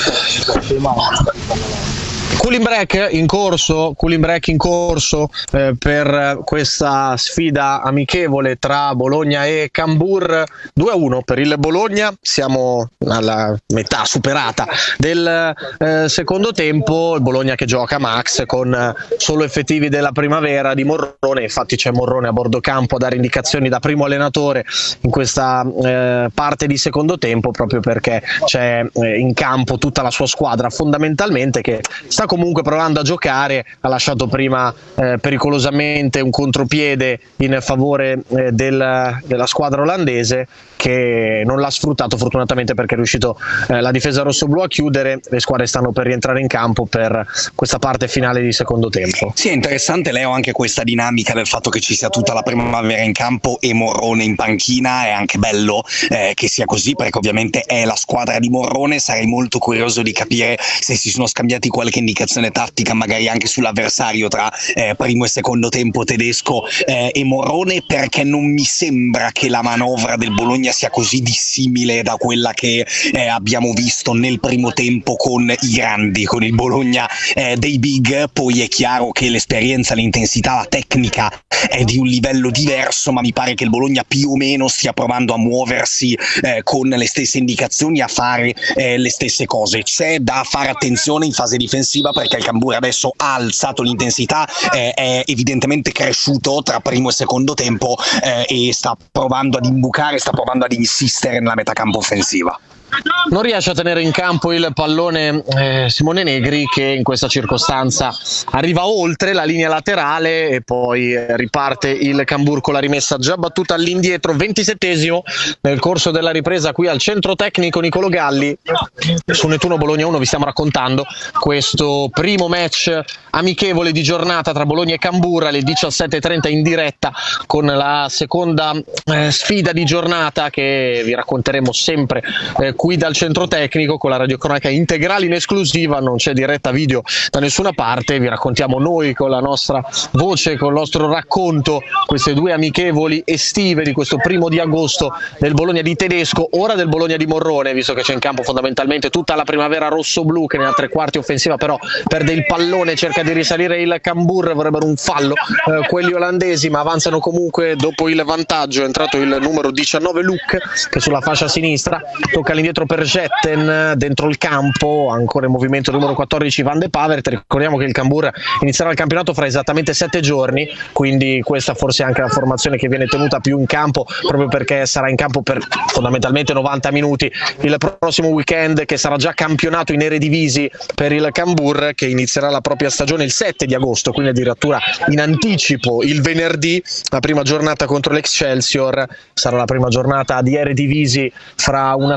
dire. Cooling break in corso, cooling break in corso eh, per questa sfida amichevole tra Bologna e Cambur, due a uno per il Bologna, siamo alla metà superata del eh, secondo tempo, il Bologna che gioca Max con eh, solo effettivi della primavera di Morrone, infatti c'è Morrone a bordo campo a dare indicazioni da primo allenatore in questa eh, parte di secondo tempo, proprio perché c'è eh, in campo tutta la sua squadra fondamentalmente che sta comunque provando a giocare, ha lasciato prima eh, pericolosamente un contropiede in favore eh, del, della squadra olandese che non l'ha sfruttato fortunatamente perché è riuscito eh, la difesa rossoblu a chiudere, le squadre stanno per rientrare in campo per questa parte finale di secondo tempo. Sì, è interessante Leo anche questa dinamica del fatto che ci sia tutta la primavera in campo e Morrone in panchina, è anche bello eh, che sia così perché ovviamente è la squadra di Morrone, sarei molto curioso di capire se si sono scambiati qualche indicazione tattica magari anche sull'avversario tra eh, primo e secondo tempo Tedesco eh, e Morrone, perché non mi sembra che la manovra del Bologna sia così dissimile da quella che eh, abbiamo visto nel primo tempo con i grandi, con il Bologna eh, dei big. Poi è chiaro che l'esperienza, l'intensità, la tecnica è di un livello diverso, ma mi pare che il Bologna più o meno stia provando a muoversi eh, con le stesse indicazioni, a fare eh, le stesse cose. C'è da fare attenzione in fase difensiva perché il Cambur adesso ha alzato l'intensità, eh, è evidentemente cresciuto tra primo e secondo tempo eh, e sta provando ad imbucare, sta provando ad insistere nella metacampo offensiva. Non riesce a tenere in campo il pallone eh, Simone Negri, che in questa circostanza arriva oltre la linea laterale e poi eh, riparte il Cambur con la rimessa già battuta all'indietro. ventisettesimo nel corso della ripresa qui al centro tecnico Nicolo Galli. Su Nettuno Bologna uno vi stiamo raccontando questo primo match amichevole di giornata tra Bologna e Cambur alle diciassette e trenta in diretta, con la seconda eh, sfida di giornata che vi racconteremo sempre eh, qui dal centro tecnico con la radiocronaca integrale in esclusiva, non c'è diretta video da nessuna parte, vi raccontiamo noi con la nostra voce, con il nostro racconto queste due amichevoli estive di questo primo di agosto del Bologna di Tedesco, ora del Bologna di Morrone, visto che c'è in campo fondamentalmente tutta la primavera rossoblu che nella tre quarti offensiva però perde il pallone, cerca di risalire il Cambur, vorrebbero un fallo eh, quelli olandesi, ma avanzano comunque dopo il vantaggio. È entrato il numero diciannove Luc che sulla fascia sinistra tocca all'indietro per Jetten dentro il campo, ancora in movimento il numero quattordici Van de Pavert. Ricordiamo che il Cambur inizierà il campionato fra esattamente sette giorni, quindi questa forse è anche la formazione che viene tenuta più in campo, proprio perché sarà in campo per fondamentalmente novanta minuti il prossimo weekend, che sarà già campionato in Eredivisie per il Cambur, che inizierà la propria stagione il sette di agosto, quindi addirittura in anticipo il venerdì. La prima giornata contro l'Excelsior sarà la prima giornata di Eredivisie fra una settimana,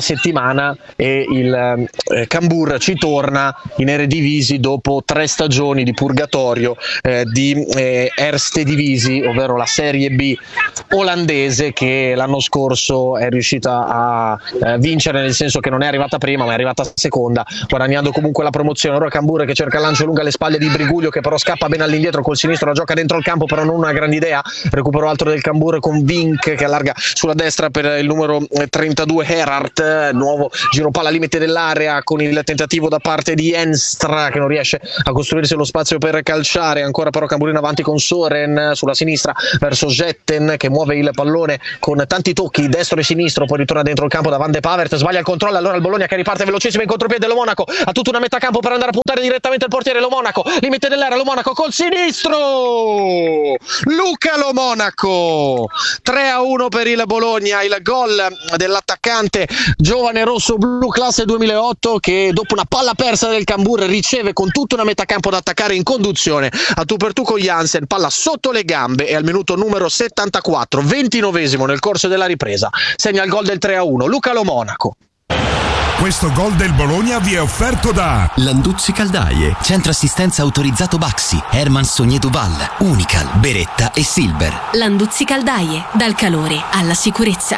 settimana e il eh, Cambur ci torna in Eredivisie dopo tre stagioni di purgatorio eh, di eh, Erste Divisi, ovvero la Serie B olandese, che l'anno scorso è riuscita a eh, vincere, nel senso che non è arrivata prima ma è arrivata seconda, guadagnando comunque la promozione. Ora Cambur che cerca il lancio lungo alle spalle di Briguglio, che però scappa bene all'indietro col sinistro, la gioca dentro il campo, però non una grande idea. Recupero altro del Cambur con Vink che allarga sulla destra per il numero trentadue Herart, nuovo giro palla limite dell'area con il tentativo da parte di Enstra che non riesce a costruirsi lo spazio per calciare. Ancora però Cambur in avanti con Soren sulla sinistra verso Jetten che muove il pallone con tanti tocchi destro e sinistro, poi ritorna dentro il campo da Van de Pavert, sbaglia il controllo, allora il Bologna che riparte velocissimo in contropiede. Lo Monaco ha tutta una metà campo per andare a puntare direttamente il portiere. Lo Monaco limite dell'area, Lo Monaco col sinistro, Luca Lo Monaco, tre a uno per il Bologna, il gol dell'attaccante giovane rosso-blu classe duemilaotto che dopo una palla persa del Cambur riceve con tutta una metà campo da attaccare in conduzione a tu per tu con Jansen, palla sotto le gambe e al minuto numero settantaquattro, ventinovesimo nel corso della ripresa, segna il gol del tre a uno Luca Lo Monaco. Questo gol del Bologna vi è offerto da Landuzzi Caldaie, centro assistenza autorizzato Baxi, Herman Sogné Duval, Unical, Beretta e Silver. Landuzzi Caldaie, dal calore alla sicurezza.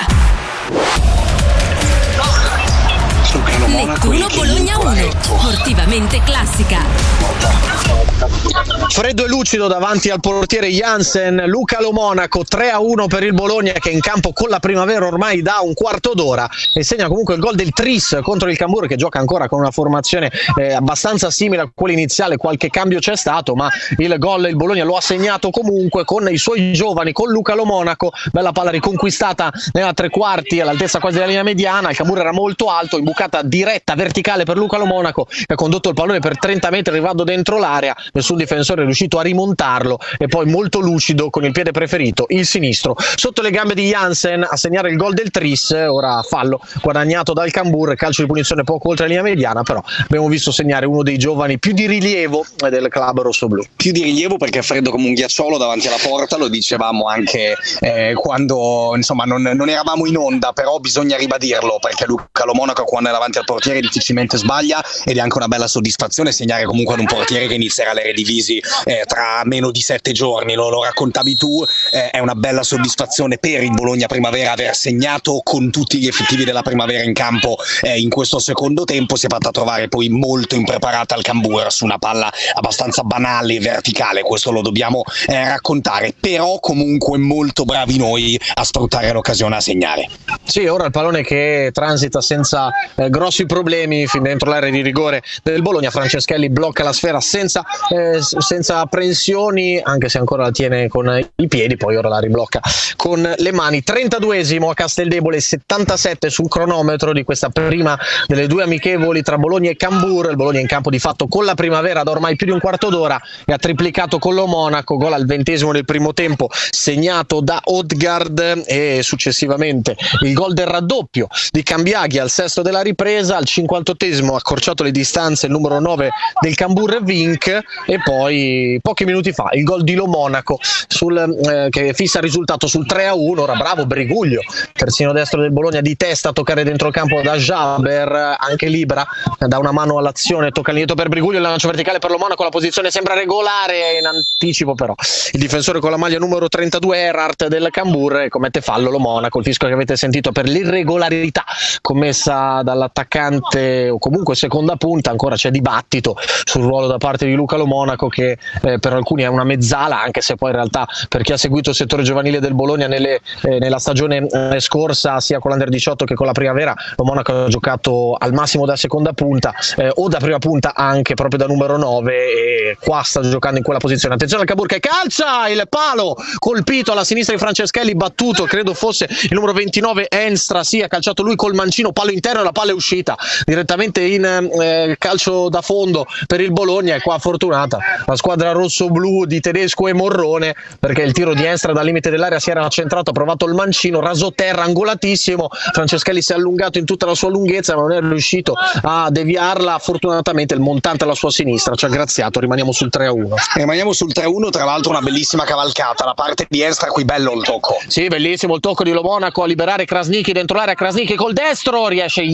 Nettuno Bologna uno, sportivamente classica. Freddo e lucido davanti al portiere Jansen, Luca Lo Monaco, tre a uno per il Bologna che è in campo con la primavera ormai da un quarto d'ora e segna comunque il gol del Tris contro il Cambur, che gioca ancora con una formazione eh, abbastanza simile a quella iniziale, qualche cambio c'è stato ma il gol il Bologna lo ha segnato comunque con i suoi giovani, con Luca Lo Monaco. Bella palla riconquistata nella tre quarti all'altezza quasi della linea mediana, il Cambur era molto alto, imbucata diretta verticale per Luca Lo Monaco che ha condotto il pallone per trenta metri arrivando dentro l'area, nessun difensore è riuscito a rimontarlo e poi molto lucido con il piede preferito, il sinistro, sotto le gambe di Jansen a segnare il gol del Tris. Ora fallo guadagnato dal Cambur, calcio di punizione poco oltre la linea mediana, però abbiamo visto segnare uno dei giovani più di rilievo del club rossoblu. Più di rilievo perché è freddo come un ghiacciolo davanti alla porta, lo dicevamo anche eh, quando insomma non, non eravamo in onda, però bisogna ribadirlo perché Luca Lo Monaco quando è davanti al portiere difficilmente sbaglia ed è anche una bella soddisfazione segnare comunque ad un portiere che inizierà l'Eredivisie eh, tra meno di sette giorni, lo, lo raccontavi tu, eh, è una bella soddisfazione per il Bologna Primavera aver segnato con tutti gli effettivi della Primavera in campo eh, in questo secondo tempo. Si è fatta trovare poi molto impreparata al Cambur su una palla abbastanza banale e verticale, questo lo dobbiamo eh, raccontare, però comunque molto bravi noi a sfruttare l'occasione a segnare. Sì, ora il pallone che transita senza eh, grossi problemi fin dentro l'area di rigore del Bologna. Franceschelli blocca la sfera senza, eh, senza apprensioni, anche se ancora la tiene con i piedi, poi ora la riblocca con le mani. trentaduesimo a Casteldebole, settantasette sul cronometro di questa prima delle due amichevoli tra Bologna e Cambur. Il Bologna in campo di fatto con la Primavera da ormai più di un quarto d'ora e ha triplicato con Lo Monaco, gol al ventesimo del primo tempo segnato da Odgaard e successivamente il gol del raddoppio di Cambiaghi al sesto della ripresa. Al cinquantottesimo ha accorciato le distanze il numero nove del Cambur Vink e poi pochi minuti fa il gol di Lo Monaco sul, eh, che fissa il risultato sul tre a uno. Ora bravo Briguglio, terzino destro del Bologna, di testa a toccare dentro il campo da Jaber, anche Libra da una mano all'azione, tocca il per Briguglio, il lancio verticale per Lo Monaco, la posizione sembra regolare in anticipo, però il difensore con la maglia numero trentadue Erhardt del Cambur commette fallo. Lo Monaco, il fischio che avete sentito per l'irregolarità commessa dall'attaccante o comunque seconda punta. Ancora c'è dibattito sul ruolo da parte di Luca Lo Monaco che eh, per alcuni è una mezzala, anche se poi in realtà per chi ha seguito il settore giovanile del Bologna nelle, eh, nella stagione eh, scorsa sia con l'Under diciotto che con la Primavera, Lo Monaco ha giocato al massimo da seconda punta eh, o da prima punta anche proprio da numero nove e qua sta giocando in quella posizione. Attenzione al Cambur che calcia il palo colpito alla sinistra di Franceschelli, battuto credo fosse il numero ventinove Enstra, sì, ha calciato lui col mancino, palo interno e la palla è uscita direttamente in eh, calcio da fondo per il Bologna. E qua fortunata la squadra rosso-blu di Tedesco e Morrone perché il tiro di Enstra dal limite dell'area si era centrato, ha provato il mancino, raso terra, angolatissimo, Franceschelli si è allungato in tutta la sua lunghezza ma non è riuscito a deviarla. Fortunatamente il montante alla sua sinistra ci ha graziato, rimaniamo sul tre a uno. Rimaniamo sul tre a uno, tra l'altro una bellissima cavalcata da parte di Enstra, qui bello il tocco. Sì, bellissimo il tocco di Lo Monaco a liberare Krasniqi dentro l'area, Krasniqi col destro, riesce Jensen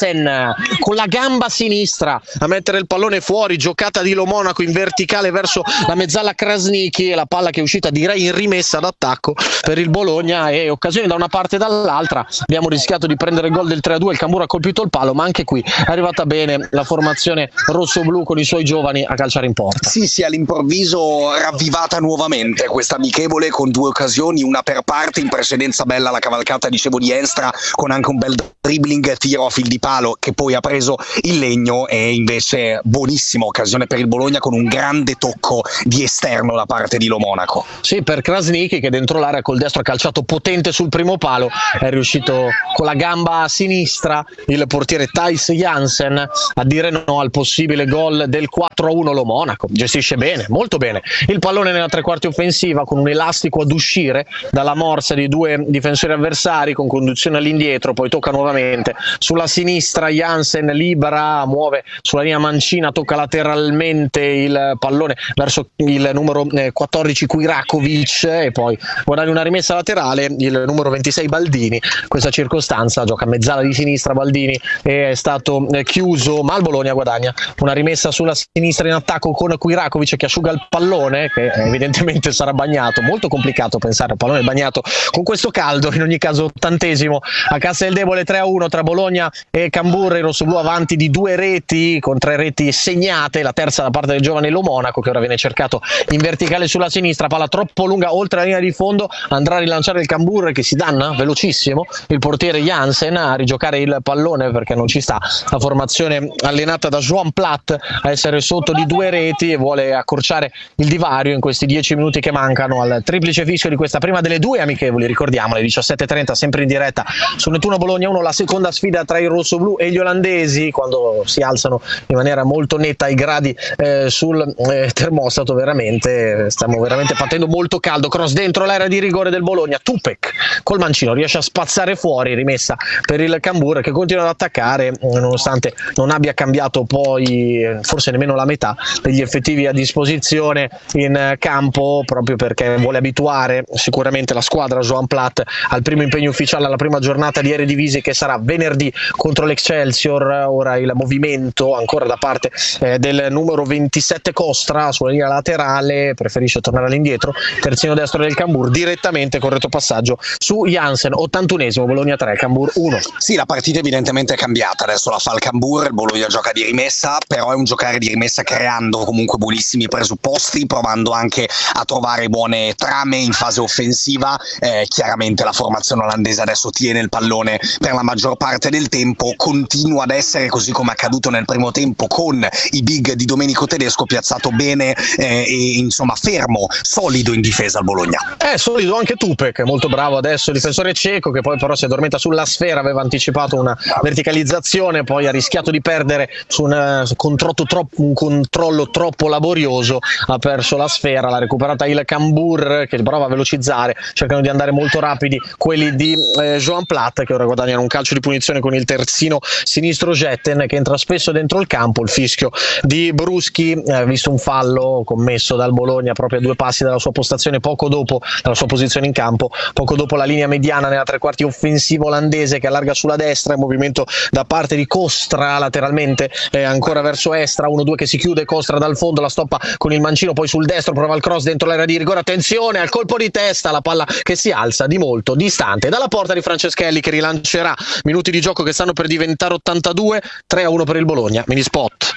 Jansen con la gamba sinistra a mettere il pallone fuori, giocata di Lo Monaco in verticale verso la mezzala Krasniqi e la palla che è uscita direi in rimessa d'attacco per il Bologna, e occasioni da una parte e dall'altra. Abbiamo rischiato di prendere il gol del tre a due, il Cambuur ha colpito il palo, ma anche qui è arrivata bene la formazione rossoblu con i suoi giovani a calciare in porta. Sì, sì, all'improvviso ravvivata nuovamente questa amichevole con due occasioni, una per parte. In precedenza bella la cavalcata, dicevo, di Enstra con anche un bel dribbling, tiro a fil di palo che poi ha preso il legno, e invece buonissima occasione per il Bologna con un grande tocco di esterno da parte di Lo Monaco. Sì, per Krasniqi che dentro l'area col destro ha calciato potente sul primo palo, è riuscito con la gamba sinistra il portiere Thijs Jansen a dire no al possibile gol del quattro a uno. Lo Monaco gestisce bene, molto bene il pallone nella tre quarti offensiva con un elastico ad uscire dalla morsa di due difensori avversari con conduzione all'indietro, poi tocca nuovamente sulla sinistra, Jansen libera, muove sulla linea mancina, tocca lateralmente il pallone verso il numero quattordici Kujrakovic e poi guadagna una rimessa laterale il numero ventisei Baldini. Questa circostanza gioca a mezzala di sinistra Baldini e è stato chiuso, ma il Bologna guadagna una rimessa sulla sinistra in attacco con Kujrakovic che asciuga il pallone, che evidentemente sarà bagnato. Molto complicato pensare al pallone bagnato con questo caldo. In ogni caso ottantesimo a Casteldebole, tre a uno tra Bologna e Cambuur, i rossoblu avanti di due reti con tre reti segnate, la terza da parte del giovane Lo Monaco che ora viene cercato in verticale sulla sinistra, palla troppo lunga oltre la linea di fondo, andrà a rilanciare il Cambuur che si danna velocissimo il portiere Jansen a rigiocare il pallone perché non ci sta la formazione allenata da Joan Plat a essere sotto di due reti e vuole accorciare il divario in questi dieci minuti che mancano al triplice fischio di questa prima delle due amichevoli, ricordiamo alle diciassette e trenta sempre in diretta su Nettuno Bologna uno, la seconda sfida tra i rossoblu e gli olandesi, quando si alzano in maniera molto netta i gradi eh, sul eh, termostato. Veramente stiamo veramente patendo molto caldo. Cross dentro l'area di rigore del Bologna, Tupek col mancino riesce a spazzare fuori, rimessa per il Cambuur che continua ad attaccare nonostante non abbia cambiato poi forse nemmeno la metà degli effettivi a disposizione in campo, proprio perché vuole abituare sicuramente la squadra Joan Plat al primo impegno ufficiale, alla prima giornata di Eredivisie che sarà venerdì contro l'Excelsior. Ora il movimento ancora da parte eh, del numero ventisette Costra sulla linea laterale, preferisce tornare all'indietro, terzino destro del Cambuur, direttamente corretto passaggio su Jansen. ottantunesimo, Bologna tre, Cambuur uno. Sì, la partita evidentemente è cambiata, adesso la fa il Cambuur, il Bologna gioca di rimessa, però è un giocare di rimessa creando comunque buonissimi presupposti, provando anche a trovare buone trame in fase offensiva. Eh, chiaramente la formazione olandese adesso tiene il pallone per la maggior parte del tempo, continua ad essere così come accaduto nel primo tempo con i big di Domenico Tedesco, piazzato bene eh, e insomma fermo, solido in difesa al Bologna. È solido anche Tupek, molto bravo adesso il difensore ceco che poi però si addormenta sulla sfera, aveva anticipato una verticalizzazione, poi ha rischiato di perdere su un, uh, controllo, troppo, un controllo troppo laborioso, ha perso la sfera, l'ha recuperata il Cambuur che prova a velocizzare, cercano di andare molto rapidi quelli di eh, Joan Plat che ora guadagnano un calcio di punizione con il terzino sinistro Jetten che entra spesso dentro il campo. Il fischio di Bruschi, eh, visto un fallo commesso dal Bologna proprio a due passi dalla sua postazione, poco dopo dalla sua posizione in campo, poco dopo la linea mediana nella tre quarti offensiva olandese che allarga sulla destra, il movimento da parte di Costra lateralmente eh, ancora verso Estra, uno due che si chiude, Costra dal fondo la stoppa con il mancino, poi sul destro prova il cross dentro l'area di rigore, attenzione al colpo di testa, la palla che si alza di molto distante dalla porta di Franceschelli che rilancerà, minuti di gioco che stanno per diventare ottantadue, tre a uno per il Bologna. Mini spot.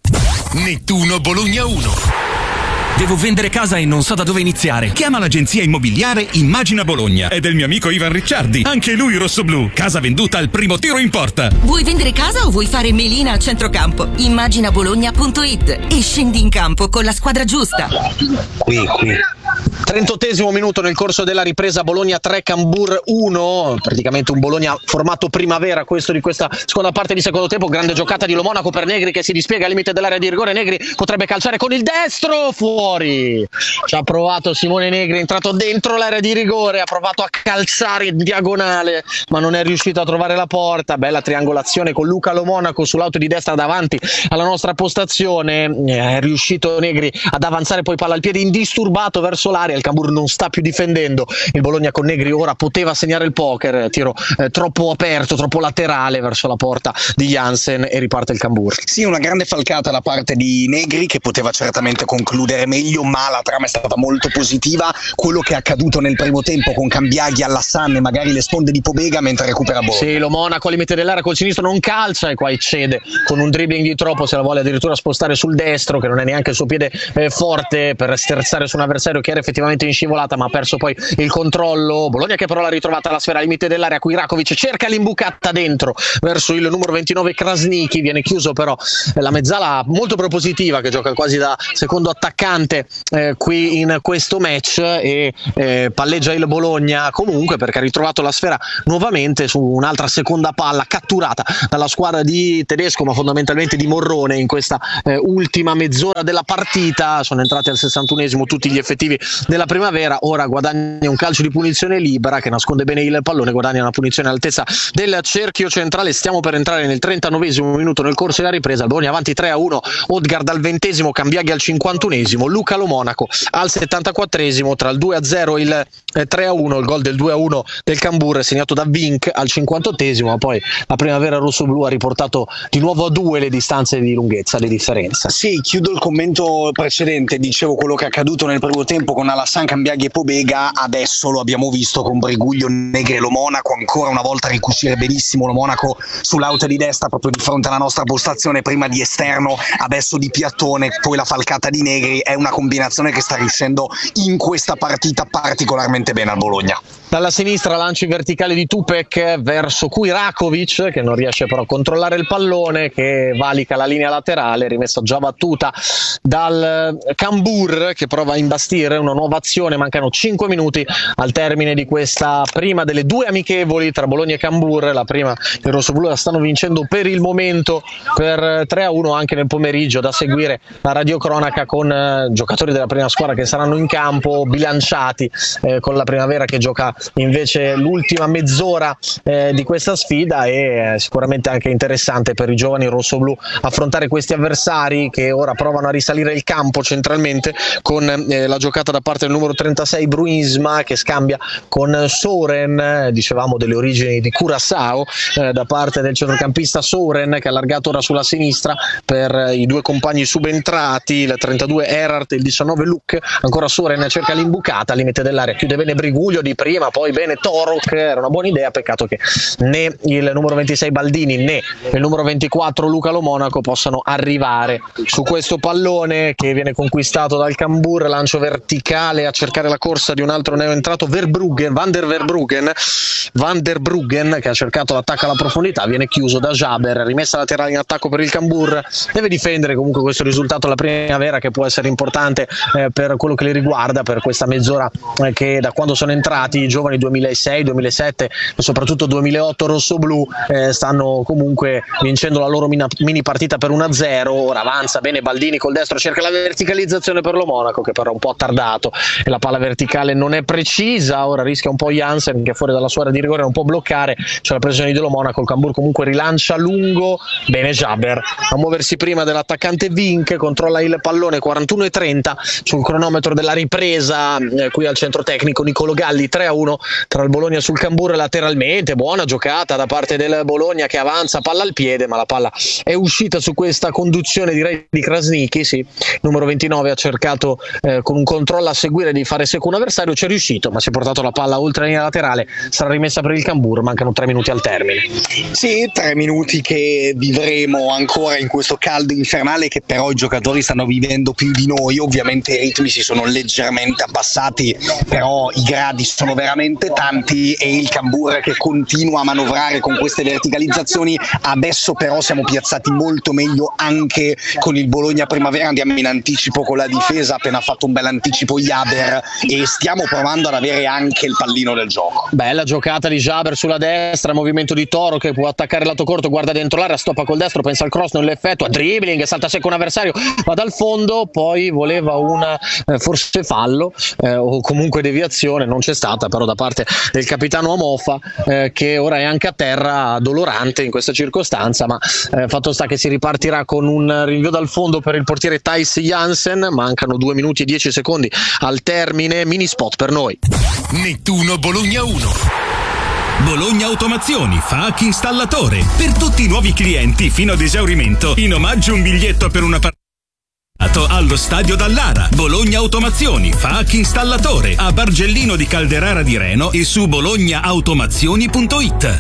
Nettuno Bologna uno. Devo vendere casa e non so da dove iniziare. Chiama l'agenzia immobiliare Immagina Bologna. È del mio amico Ivan Ricciardi. Anche lui rossoblu. Casa venduta al primo tiro in porta. Vuoi vendere casa o vuoi fare melina a centrocampo? immagina bologna punto it e scendi in campo con la squadra giusta. Qui, qui. trentottesimo minuto nel corso della ripresa, Bologna tre, Cambuur uno, praticamente un Bologna formato primavera questo di questa seconda parte di secondo tempo. Grande giocata di Lo Monaco per Negri che si dispiega al limite dell'area di rigore, Negri potrebbe calciare con il destro, fuori, ci ha provato Simone Negri, è entrato dentro l'area di rigore, ha provato a calciare in diagonale ma non è riuscito a trovare la porta. Bella triangolazione con Luca Lo Monaco sull'auto di destra davanti alla nostra postazione, è riuscito Negri ad avanzare poi palla al piede indisturbato verso l'area, il Cambur non sta più difendendo, il Bologna con Negri ora poteva segnare il poker, tiro eh, troppo aperto, troppo laterale verso la porta di Jansen e riparte il Cambur. Sì, una grande falcata da parte di Negri che poteva certamente concludere meglio, ma la trama è stata molto positiva. Quello che è accaduto nel primo tempo con Cambiaghi alla San e magari le sponde di Pobega mentre recupera Bologna. Sì, lo Monaco al limite dell'area col sinistro non calcia e qua eccede con un dribbling di troppo, se la vuole addirittura spostare sul destro che non è neanche il suo piede eh, forte per sterzare su un avversario che era effettivamente in scivolata ma ha perso poi il controllo. Bologna che però l'ha ritrovata la sfera al limite dell'area, qui Rakovic cerca l'imbucata dentro verso il numero ventinove Krasniqi, viene chiuso però la mezzala molto propositiva che gioca quasi da secondo attaccante eh, qui in questo match e eh, palleggia il Bologna comunque perché ha ritrovato la sfera nuovamente su un'altra seconda palla catturata dalla squadra di Tedesco ma fondamentalmente di Morrone in questa eh, ultima mezz'ora della partita. Sono entrati al sessantunesimo tutti gli effettivi della Primavera, ora guadagna un calcio di punizione libera che nasconde bene il pallone, guadagna una punizione all'altezza del cerchio centrale. Stiamo per entrare nel trentanovesimo minuto nel corso della ripresa, il Bologna avanti tre a uno, Odgaard al ventesimo, Cambiaghi al cinquantunesimo, Luca Lo Monaco al settantaquattresimo, tra il due a zero e il tre a uno, il gol del due a uno del Cambur segnato da Vink al cinquantottesimo, ma poi la Primavera rossoblu ha riportato di nuovo a due le distanze di lunghezza, le differenze. Sì, chiudo il commento precedente, dicevo quello che è accaduto nel primo tempo con Alassane, Cambiaghi e Pobega, adesso lo abbiamo visto con Briguglio, Negri e Lo Monaco, ancora una volta ricucire benissimo Lo Monaco sull'out di destra proprio di fronte alla nostra postazione, prima di esterno, adesso di piattone, poi la falcata di Negri. È una combinazione che sta riuscendo in questa partita particolarmente bene al Bologna. Dalla sinistra lanci verticali di Tupek verso cui Rakovic che non riesce però a controllare il pallone, che valica la linea laterale, rimessa già battuta dal Cambur che prova a imbastire una nuova azione. Mancano cinque minuti al termine di questa prima delle due amichevoli tra Bologna e Cambur. La prima i rossoblu la stanno vincendo per il momento per tre a uno. Anche nel pomeriggio da seguire la radiocronaca con eh, giocatori della prima squadra che saranno in campo bilanciati eh, con la Primavera che gioca invece l'ultima mezz'ora eh, di questa sfida. E eh, sicuramente anche interessante per i giovani rossoblu affrontare questi avversari che ora provano a risalire il campo centralmente con eh, la giocata da parte del numero trentasei Bruinsma che scambia con Soren, eh, dicevamo delle origini di Curaçao, eh, da parte del centrocampista Soren che ha allargato ora sulla sinistra per eh, i due compagni subentrati, il trentadue Erhardt e il diciannove Luc. Ancora Soren cerca l'imbucata al limite dell'area, chiude bene Briguglio di prima, poi bene Torok, era una buona idea, peccato che né il numero ventisei Baldini né il numero ventiquattro Luca Lo Monaco possano arrivare su questo pallone che viene conquistato dal Cambur. Lancio verticale a cercare la corsa di un altro neoentrato Verbruggen, Van der Verbruggen Van der Bruggen che ha cercato l'attacco alla profondità, viene chiuso da Jaber, rimessa laterale in attacco per il Cambur. Deve difendere comunque questo risultato la Primavera che può essere importante eh, per quello che li riguarda, per questa mezz'ora eh, che da quando sono entrati i giovani duemilasei duemilasette e soprattutto duemilaotto rossoblu eh, stanno comunque vincendo la loro mina, mini partita per uno a zero. Ora avanza bene Baldini col destro, cerca la verticalizzazione per Lo Monaco che però è un po' attardato e la palla verticale non è precisa. Ora rischia un po' Jansen che fuori dalla sua area di rigore non può bloccare, c'è la pressione di Lo Monaco, il Cambur comunque rilancia lungo, bene Jaber a muoversi prima dell'attaccante Vink, controlla il pallone, quarantuno e trenta sul cronometro della ripresa eh, qui al centro tecnico Nicolo Galli. Tre a uno tra il Bologna sul Cambur lateralmente, buona giocata da parte del Bologna che avanza palla al piede ma la palla è uscita su questa conduzione direi di Krasniqi. Sì, numero ventinove ha cercato eh, con un controllo a seguire di fare secco un avversario, ci è riuscito ma si è portato la palla oltre la linea laterale, sarà rimessa per il Cambur. Mancano tre minuti al termine. Sì, tre minuti che vivremo ancora in questo caldo infernale che però i giocatori stanno vivendo più di noi. Ovviamente i ritmi si sono leggermente abbassati, però i gradi sono veramente tanti e il Cambur che continua a manovrare con queste verticalizzazioni. Adesso però siamo piazzati molto meglio anche con il Bologna Primavera, andiamo in anticipo con la difesa, appena fatto un bel anticipo Jaber e stiamo provando ad avere anche il pallino del gioco. Bella giocata di Jaber sulla destra, movimento di Toro che può attaccare lato corto, guarda dentro l'area, stoppa col destro, pensa al cross, non l'effettua, dribbling, salta secco un avversario, va dal fondo, poi voleva una eh, forse fallo eh, o comunque deviazione, non c'è stata, però ristoro da parte del capitano Amofa, eh, che ora è anche a terra, dolorante in questa circostanza, ma eh, fatto sta che si ripartirà con un rinvio dal fondo per il portiere Thijs Jansen. Mancano due minuti e dieci secondi al termine. Mini spot per noi. Nettuno Bologna uno. Bologna Automazioni, F A Q installatore. Per tutti i nuovi clienti fino ad esaurimento, in omaggio un biglietto per una partita allo stadio Dallara. Bologna Automazioni, F A Q installatore, a Bargellino di Calderara di Reno e su bologna automazioni punto it.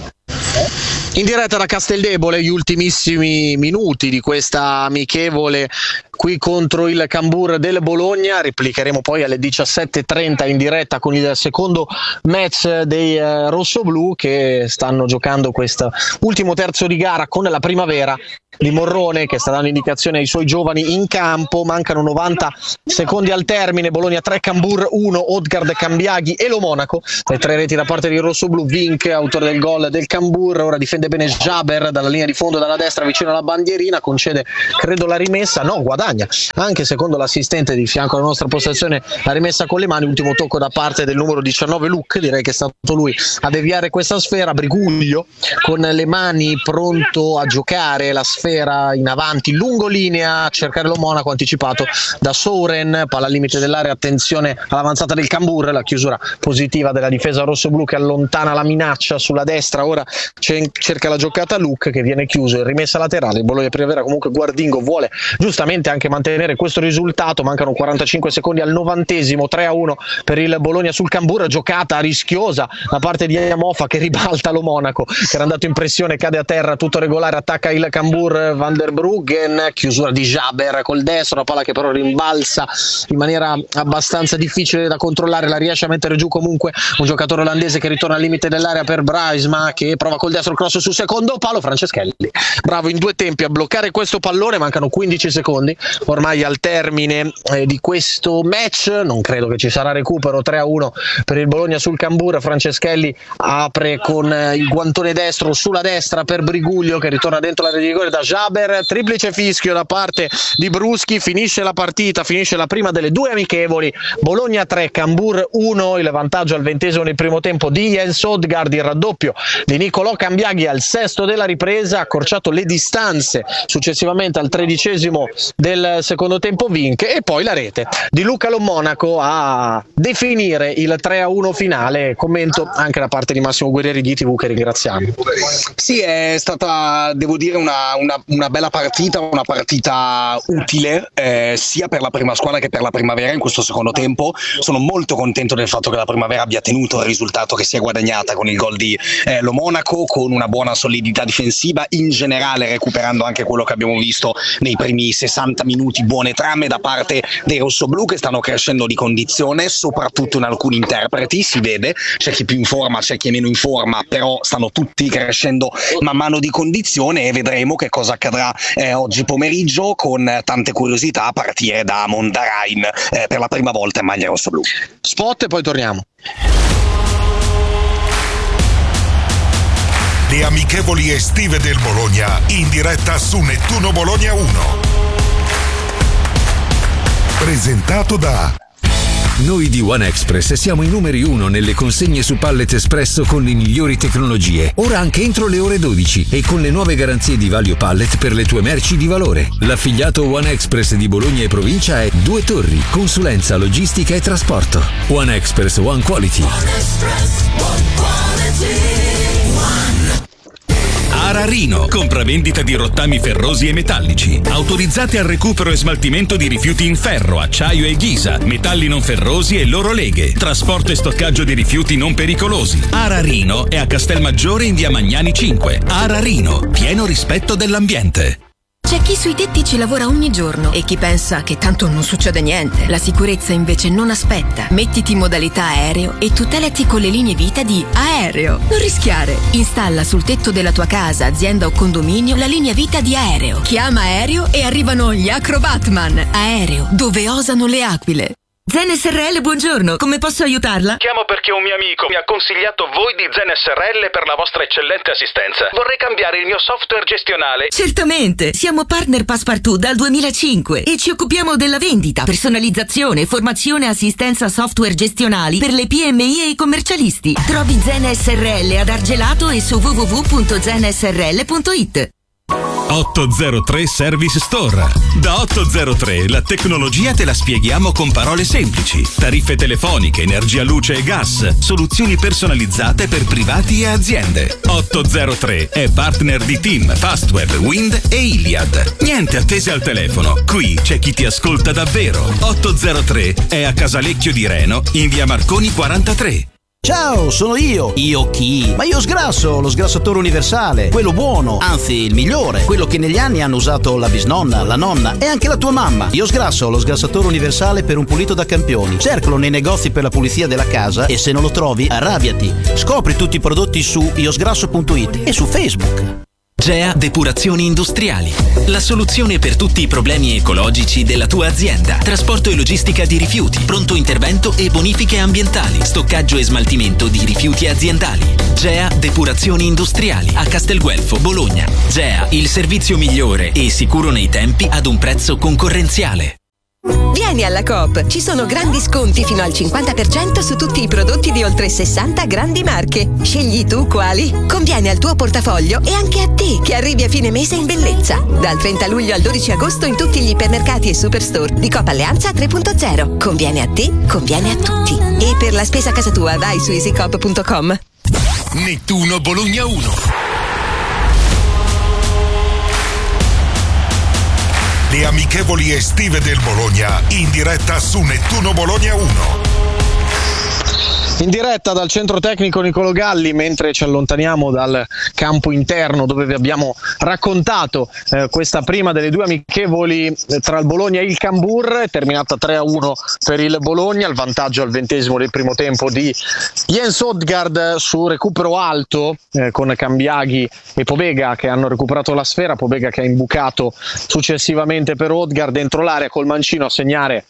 In diretta da Casteldebole, gli ultimissimi minuti di questa amichevole qui contro il Cambur del Bologna. Replicheremo poi alle diciassette e trenta in diretta con il secondo match dei eh, rossoblù, che stanno giocando questo ultimo terzo di gara con la Primavera di Morrone, che sta dando indicazione ai suoi giovani in campo. Mancano novanta secondi al termine. Bologna tre, Cambur uno, Odgard, Cambiaghi e Lo Monaco. Le tre reti da parte dei rossoblù. Vink, autore del gol del Cambur, ora difende bene Jaber dalla linea di fondo, dalla destra vicino alla bandierina, concede credo la rimessa, no, guadagna anche secondo l'assistente di fianco alla nostra postazione la rimessa con le mani. Ultimo tocco da parte del numero diciannove Luc, direi che è stato lui a deviare questa sfera. Briguglio con le mani pronto a giocare la sfera in avanti lungo linea a cercare Lo Monaco, anticipato da Soren, palla al limite dell'area, attenzione all'avanzata del Cambur, la chiusura positiva della difesa rossoblù che allontana la minaccia sulla destra. Ora cerca la giocata Luc, che viene chiuso in rimessa laterale. Il Bologna Primavera comunque Guardingo vuole giustamente anche mantenere questo risultato. Mancano quarantacinque secondi al novantesimo, tre a uno per il Bologna sul Cambur. Giocata rischiosa da parte di Amofa, che ribalta Lo Monaco, che era andato in pressione, cade a terra, tutto regolare, attacca il Cambur Van der Bruggen, chiusura di Jaber col destro, la palla che però rimbalza in maniera abbastanza difficile da controllare, la riesce a mettere giù comunque un giocatore olandese che ritorna al limite dell'area per Braisma, che prova col destro, cross sul secondo palo. Franceschelli bravo in due tempi a bloccare questo pallone. Mancano quindici secondi ormai al termine eh, di questo match. Non credo che ci sarà recupero. Tre a uno per il Bologna sul Cambur. Franceschelli apre con eh, il guantone destro sulla destra per Briguglio, che ritorna dentro l'area di rigore da Jaber. Triplice fischio da parte di Bruschi. Finisce la partita, finisce la prima delle due amichevoli. Bologna tre, Cambur uno. Il vantaggio al ventesimo nel primo tempo di Jens Odgard, il raddoppio di Nicolò Cambiaghi al sesto della ripresa, accorciato le distanze successivamente al tredicesimo del secondo tempo Vink, e poi la rete di Luca Lo Monaco a definire il tre a uno finale. Commento anche da parte di Massimo Guerrieri di tivù, che ringraziamo. Sì, è stata, devo dire, una, una, una bella partita, una partita utile eh, sia per la prima squadra che per la Primavera in questo secondo tempo. Sono molto contento del fatto che la Primavera abbia tenuto il risultato che si è guadagnata con il gol di eh, Lo Monaco, con una buona solidità difensiva, in generale recuperando anche quello che abbiamo visto nei primi sessanta minuti, buone trame da parte dei rossoblù, che stanno crescendo di condizione, soprattutto in alcuni interpreti. Si vede, c'è chi più in forma, c'è chi è meno in forma, però stanno tutti crescendo man mano di condizione, e vedremo che cosa accadrà eh, oggi pomeriggio, con tante curiosità a partire da Mondarain eh, per la prima volta in maglia rossoblù. Spot e poi torniamo. Le amichevoli estive del Bologna in diretta su Nettuno Bologna uno. Presentato da... Noi di One Express siamo i numeri uno nelle consegne su pallet espresso con le migliori tecnologie. Ora anche entro le ore dodici e con le nuove garanzie di Valio Pallet per le tue merci di valore. L'affiliato One Express di Bologna e provincia è Due Torri, consulenza, logistica e trasporto. One Express, One Quality. One Express, One Quality. Ararino, compravendita di rottami ferrosi e metallici, autorizzate al recupero e smaltimento di rifiuti in ferro, acciaio e ghisa, metalli non ferrosi e loro leghe, trasporto e stoccaggio di rifiuti non pericolosi. Ararino è a Castelmaggiore in via Magnani cinque. Ararino, pieno rispetto dell'ambiente. C'è chi sui tetti ci lavora ogni giorno e chi pensa che tanto non succede niente. La sicurezza invece non aspetta. Mettiti in modalità aereo e tutelati con le linee vita di Aereo. Non rischiare. Installa sul tetto della tua casa, azienda o condominio la linea vita di Aereo. Chiama Aereo e arrivano gli Acrobatman. Aereo, dove osano le aquile. Zen S R L, buongiorno, come posso aiutarla? Chiamo perché un mio amico mi ha consigliato voi di Zen S R L per la vostra eccellente assistenza. Vorrei cambiare il mio software gestionale. Certamente, siamo partner Passepartout dal duemilacinque e ci occupiamo della vendita, personalizzazione, formazione e assistenza software gestionali per le P M I e i commercialisti. Trovi Zen S R L ad Argelato e su w w w punto zen s r l punto i t. ottocentotre Service Store. Da ottocentotre la tecnologia te la spieghiamo con parole semplici. Tariffe telefoniche, energia, luce e gas, soluzioni personalizzate per privati e aziende. ottocentotre è partner di Team, Fastweb, Wind e Iliad. Niente attese al telefono, qui c'è chi ti ascolta davvero. ottocentotre è a Casalecchio di Reno, in via Marconi quarantatré. Ciao, sono io. Io chi? Ma io sgrasso, lo sgrassatore universale, quello buono, anzi il migliore, quello che negli anni hanno usato la bisnonna, la nonna e anche la tua mamma. Io sgrasso, lo sgrassatore universale per un pulito da campioni. Cercalo nei negozi per la pulizia della casa e se non lo trovi, arrabbiati. Scopri tutti i prodotti su iosgrasso punto i t e su Facebook. G E A Depurazioni Industriali, la soluzione per tutti i problemi ecologici della tua azienda. Trasporto e logistica di rifiuti, pronto intervento e bonifiche ambientali, stoccaggio e smaltimento di rifiuti aziendali. G E A Depurazioni Industriali a Castelguelfo, Bologna. G E A, il servizio migliore e sicuro nei tempi ad un prezzo concorrenziale. Vieni alla Coop, ci sono grandi sconti fino al cinquanta per cento su tutti i prodotti di oltre sessanta grandi marche. Scegli tu quali. Conviene al tuo portafoglio e anche a te che arrivi a fine mese in bellezza. Dal trenta luglio al dodici agosto in tutti gli ipermercati e superstore di Coop Alleanza tre punto zero. Conviene a te, conviene a tutti. E per la spesa a casa tua vai su easycoop punto com. Nettuno Bologna uno. Le amichevoli estive del Bologna in diretta su Nettuno Bologna uno. In diretta dal centro tecnico Niccolò Galli, mentre ci allontaniamo dal campo interno dove vi abbiamo raccontato eh, questa prima delle due amichevoli eh, tra il Bologna e il Cambur, terminata tre a uno per il Bologna, il vantaggio al ventesimo del primo tempo di Jens Odgaard su recupero alto eh, con Cambiaghi e Pobega che hanno recuperato la sfera, Pobega che ha imbucato successivamente per Odgaard dentro l'area col mancino a segnare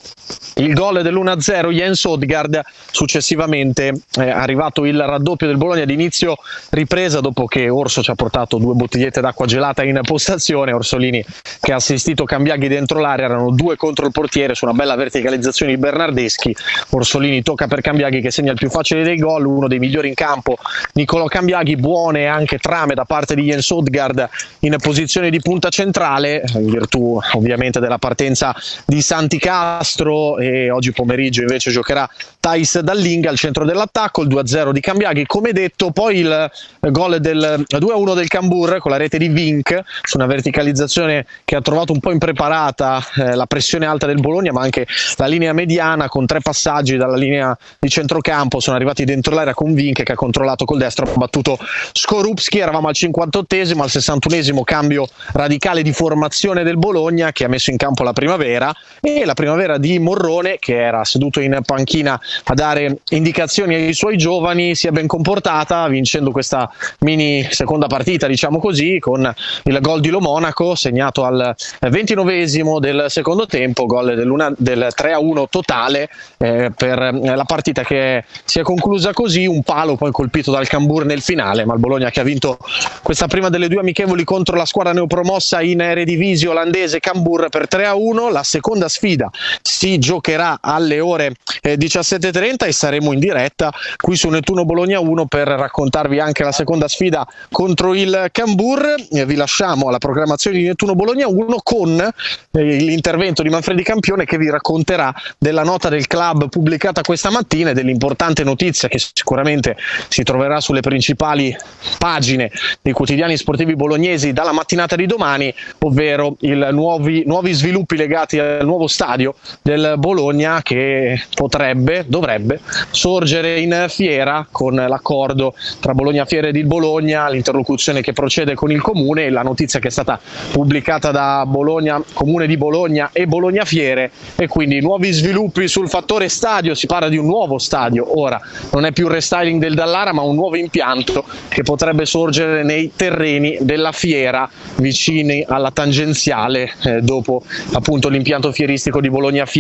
il gol dell'uno a zero. Jens Odgaard, successivamente è arrivato il raddoppio del Bologna d'inizio ripresa dopo che Orso ci ha portato due bottigliette d'acqua gelata in postazione. Orsolini che ha assistito Cambiaghi dentro l'area, erano due contro il portiere su una bella verticalizzazione di Bernardeschi. Orsolini tocca per Cambiaghi che segna il più facile dei gol, uno dei migliori in campo Niccolò Cambiaghi, buone anche trame da parte di Jens Odgaard in posizione di punta centrale in virtù ovviamente della partenza di Santi Castro, e oggi pomeriggio invece giocherà Thais Dallinga al centro dell'attacco. Il due a zero di Cambiaghi, come detto, poi il gol del due a uno del Cambur con la rete di Vink su una verticalizzazione che ha trovato un po' impreparata eh, la pressione alta del Bologna, ma anche la linea mediana, con tre passaggi dalla linea di centrocampo sono arrivati dentro l'area con Vink che ha controllato col destro, ha battuto Skorupski. Eravamo al cinquantottesimo, al sessantunesimo cambio radicale di formazione del Bologna che ha messo in campo la Primavera, e la Primavera di Morrone, che era seduto in panchina a dare indicazioni ai suoi giovani, si è ben comportata vincendo questa mini seconda partita, diciamo così, con il gol di Lo Monaco segnato al ventinovesimo del secondo tempo, gol dell'una, del tre a uno totale eh, per la partita che si è conclusa così. Un palo poi colpito dal Cambur nel finale, ma il Bologna che ha vinto questa prima delle due amichevoli contro la squadra neopromossa in Eredivisie olandese Cambur per tre a uno. La seconda sfida si giocherà alle ore eh, diciassette e trenta e saremo in diretta qui su Nettuno Bologna uno per raccontarvi anche la seconda sfida contro il Cambur. Eh, vi lasciamo alla programmazione di Nettuno Bologna uno con eh, l'intervento di Manfredi Campione che vi racconterà della nota del club pubblicata questa mattina e dell'importante notizia che sicuramente si troverà sulle principali pagine dei quotidiani sportivi bolognesi dalla mattinata di domani, ovvero i nuovi, nuovi sviluppi legati al nuovo stadio del Bologna che potrebbe, dovrebbe sorgere in fiera con l'accordo tra Bologna Fiere ed il Bologna, l'interlocuzione che procede con il comune e la notizia che è stata pubblicata da Bologna, Comune di Bologna e Bologna Fiere, e quindi nuovi sviluppi sul fattore stadio. Si parla di un nuovo stadio, ora non è più il restyling del Dallara ma un nuovo impianto che potrebbe sorgere nei terreni della fiera vicini alla tangenziale eh, dopo appunto l'impianto fieristico di Bologna Fiere. Ci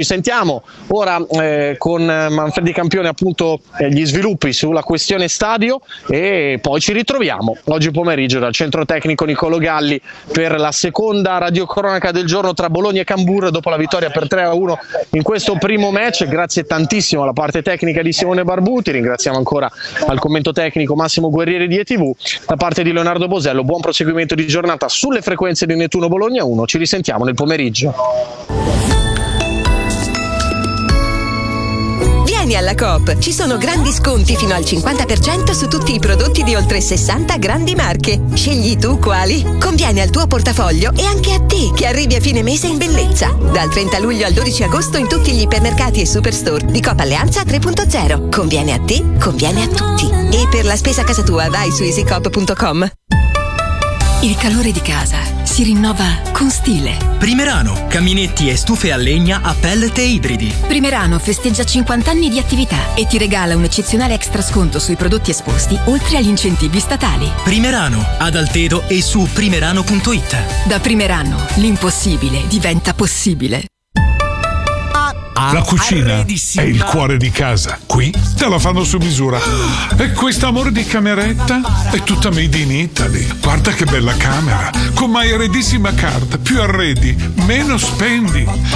risentiamo ora eh, con Manfredi Campione, appunto eh, gli sviluppi sulla questione stadio, e poi ci ritroviamo oggi pomeriggio dal centro tecnico Niccolò Galli per la seconda radiocronaca del giorno tra Bologna e Cambur dopo la vittoria per tre a uno in questo primo match. Grazie tantissimo alla parte tecnica di Simone Barbuti, ringraziamo ancora al commento tecnico Massimo Guerrieri di E T V, da parte di Leonardo Bosello buon proseguimento di giornata sulle frequenze di Nettuno Bologna uno, ci risentiamo nel pomeriggio. Vieni alla Coop, ci sono grandi sconti fino al cinquanta per cento su tutti i prodotti di oltre sessanta grandi marche. Scegli tu quali. Conviene al tuo portafoglio e anche a te che arrivi a fine mese in bellezza. Dal trenta luglio al dodici agosto in tutti gli ipermercati e superstore di Coop Alleanza tre punto zero. Conviene a te, conviene a tutti. E per la spesa a casa tua vai su easycoop punto com. Il calore di casa si rinnova con stile. Primerano, caminetti e stufe a legna a pellet e ibridi. Primerano festeggia cinquanta anni di attività e ti regala un eccezionale extra sconto sui prodotti esposti, oltre agli incentivi statali. Primerano, ad Altedo e su primerano punto it. Da Primerano, l'impossibile diventa possibile. La cucina è il cuore di casa. Qui te la fanno su misura. E questo amore di cameretta è tutta made in Italy. Guarda che bella camera. Con My Arredissima Card. Più arredi, meno spendi.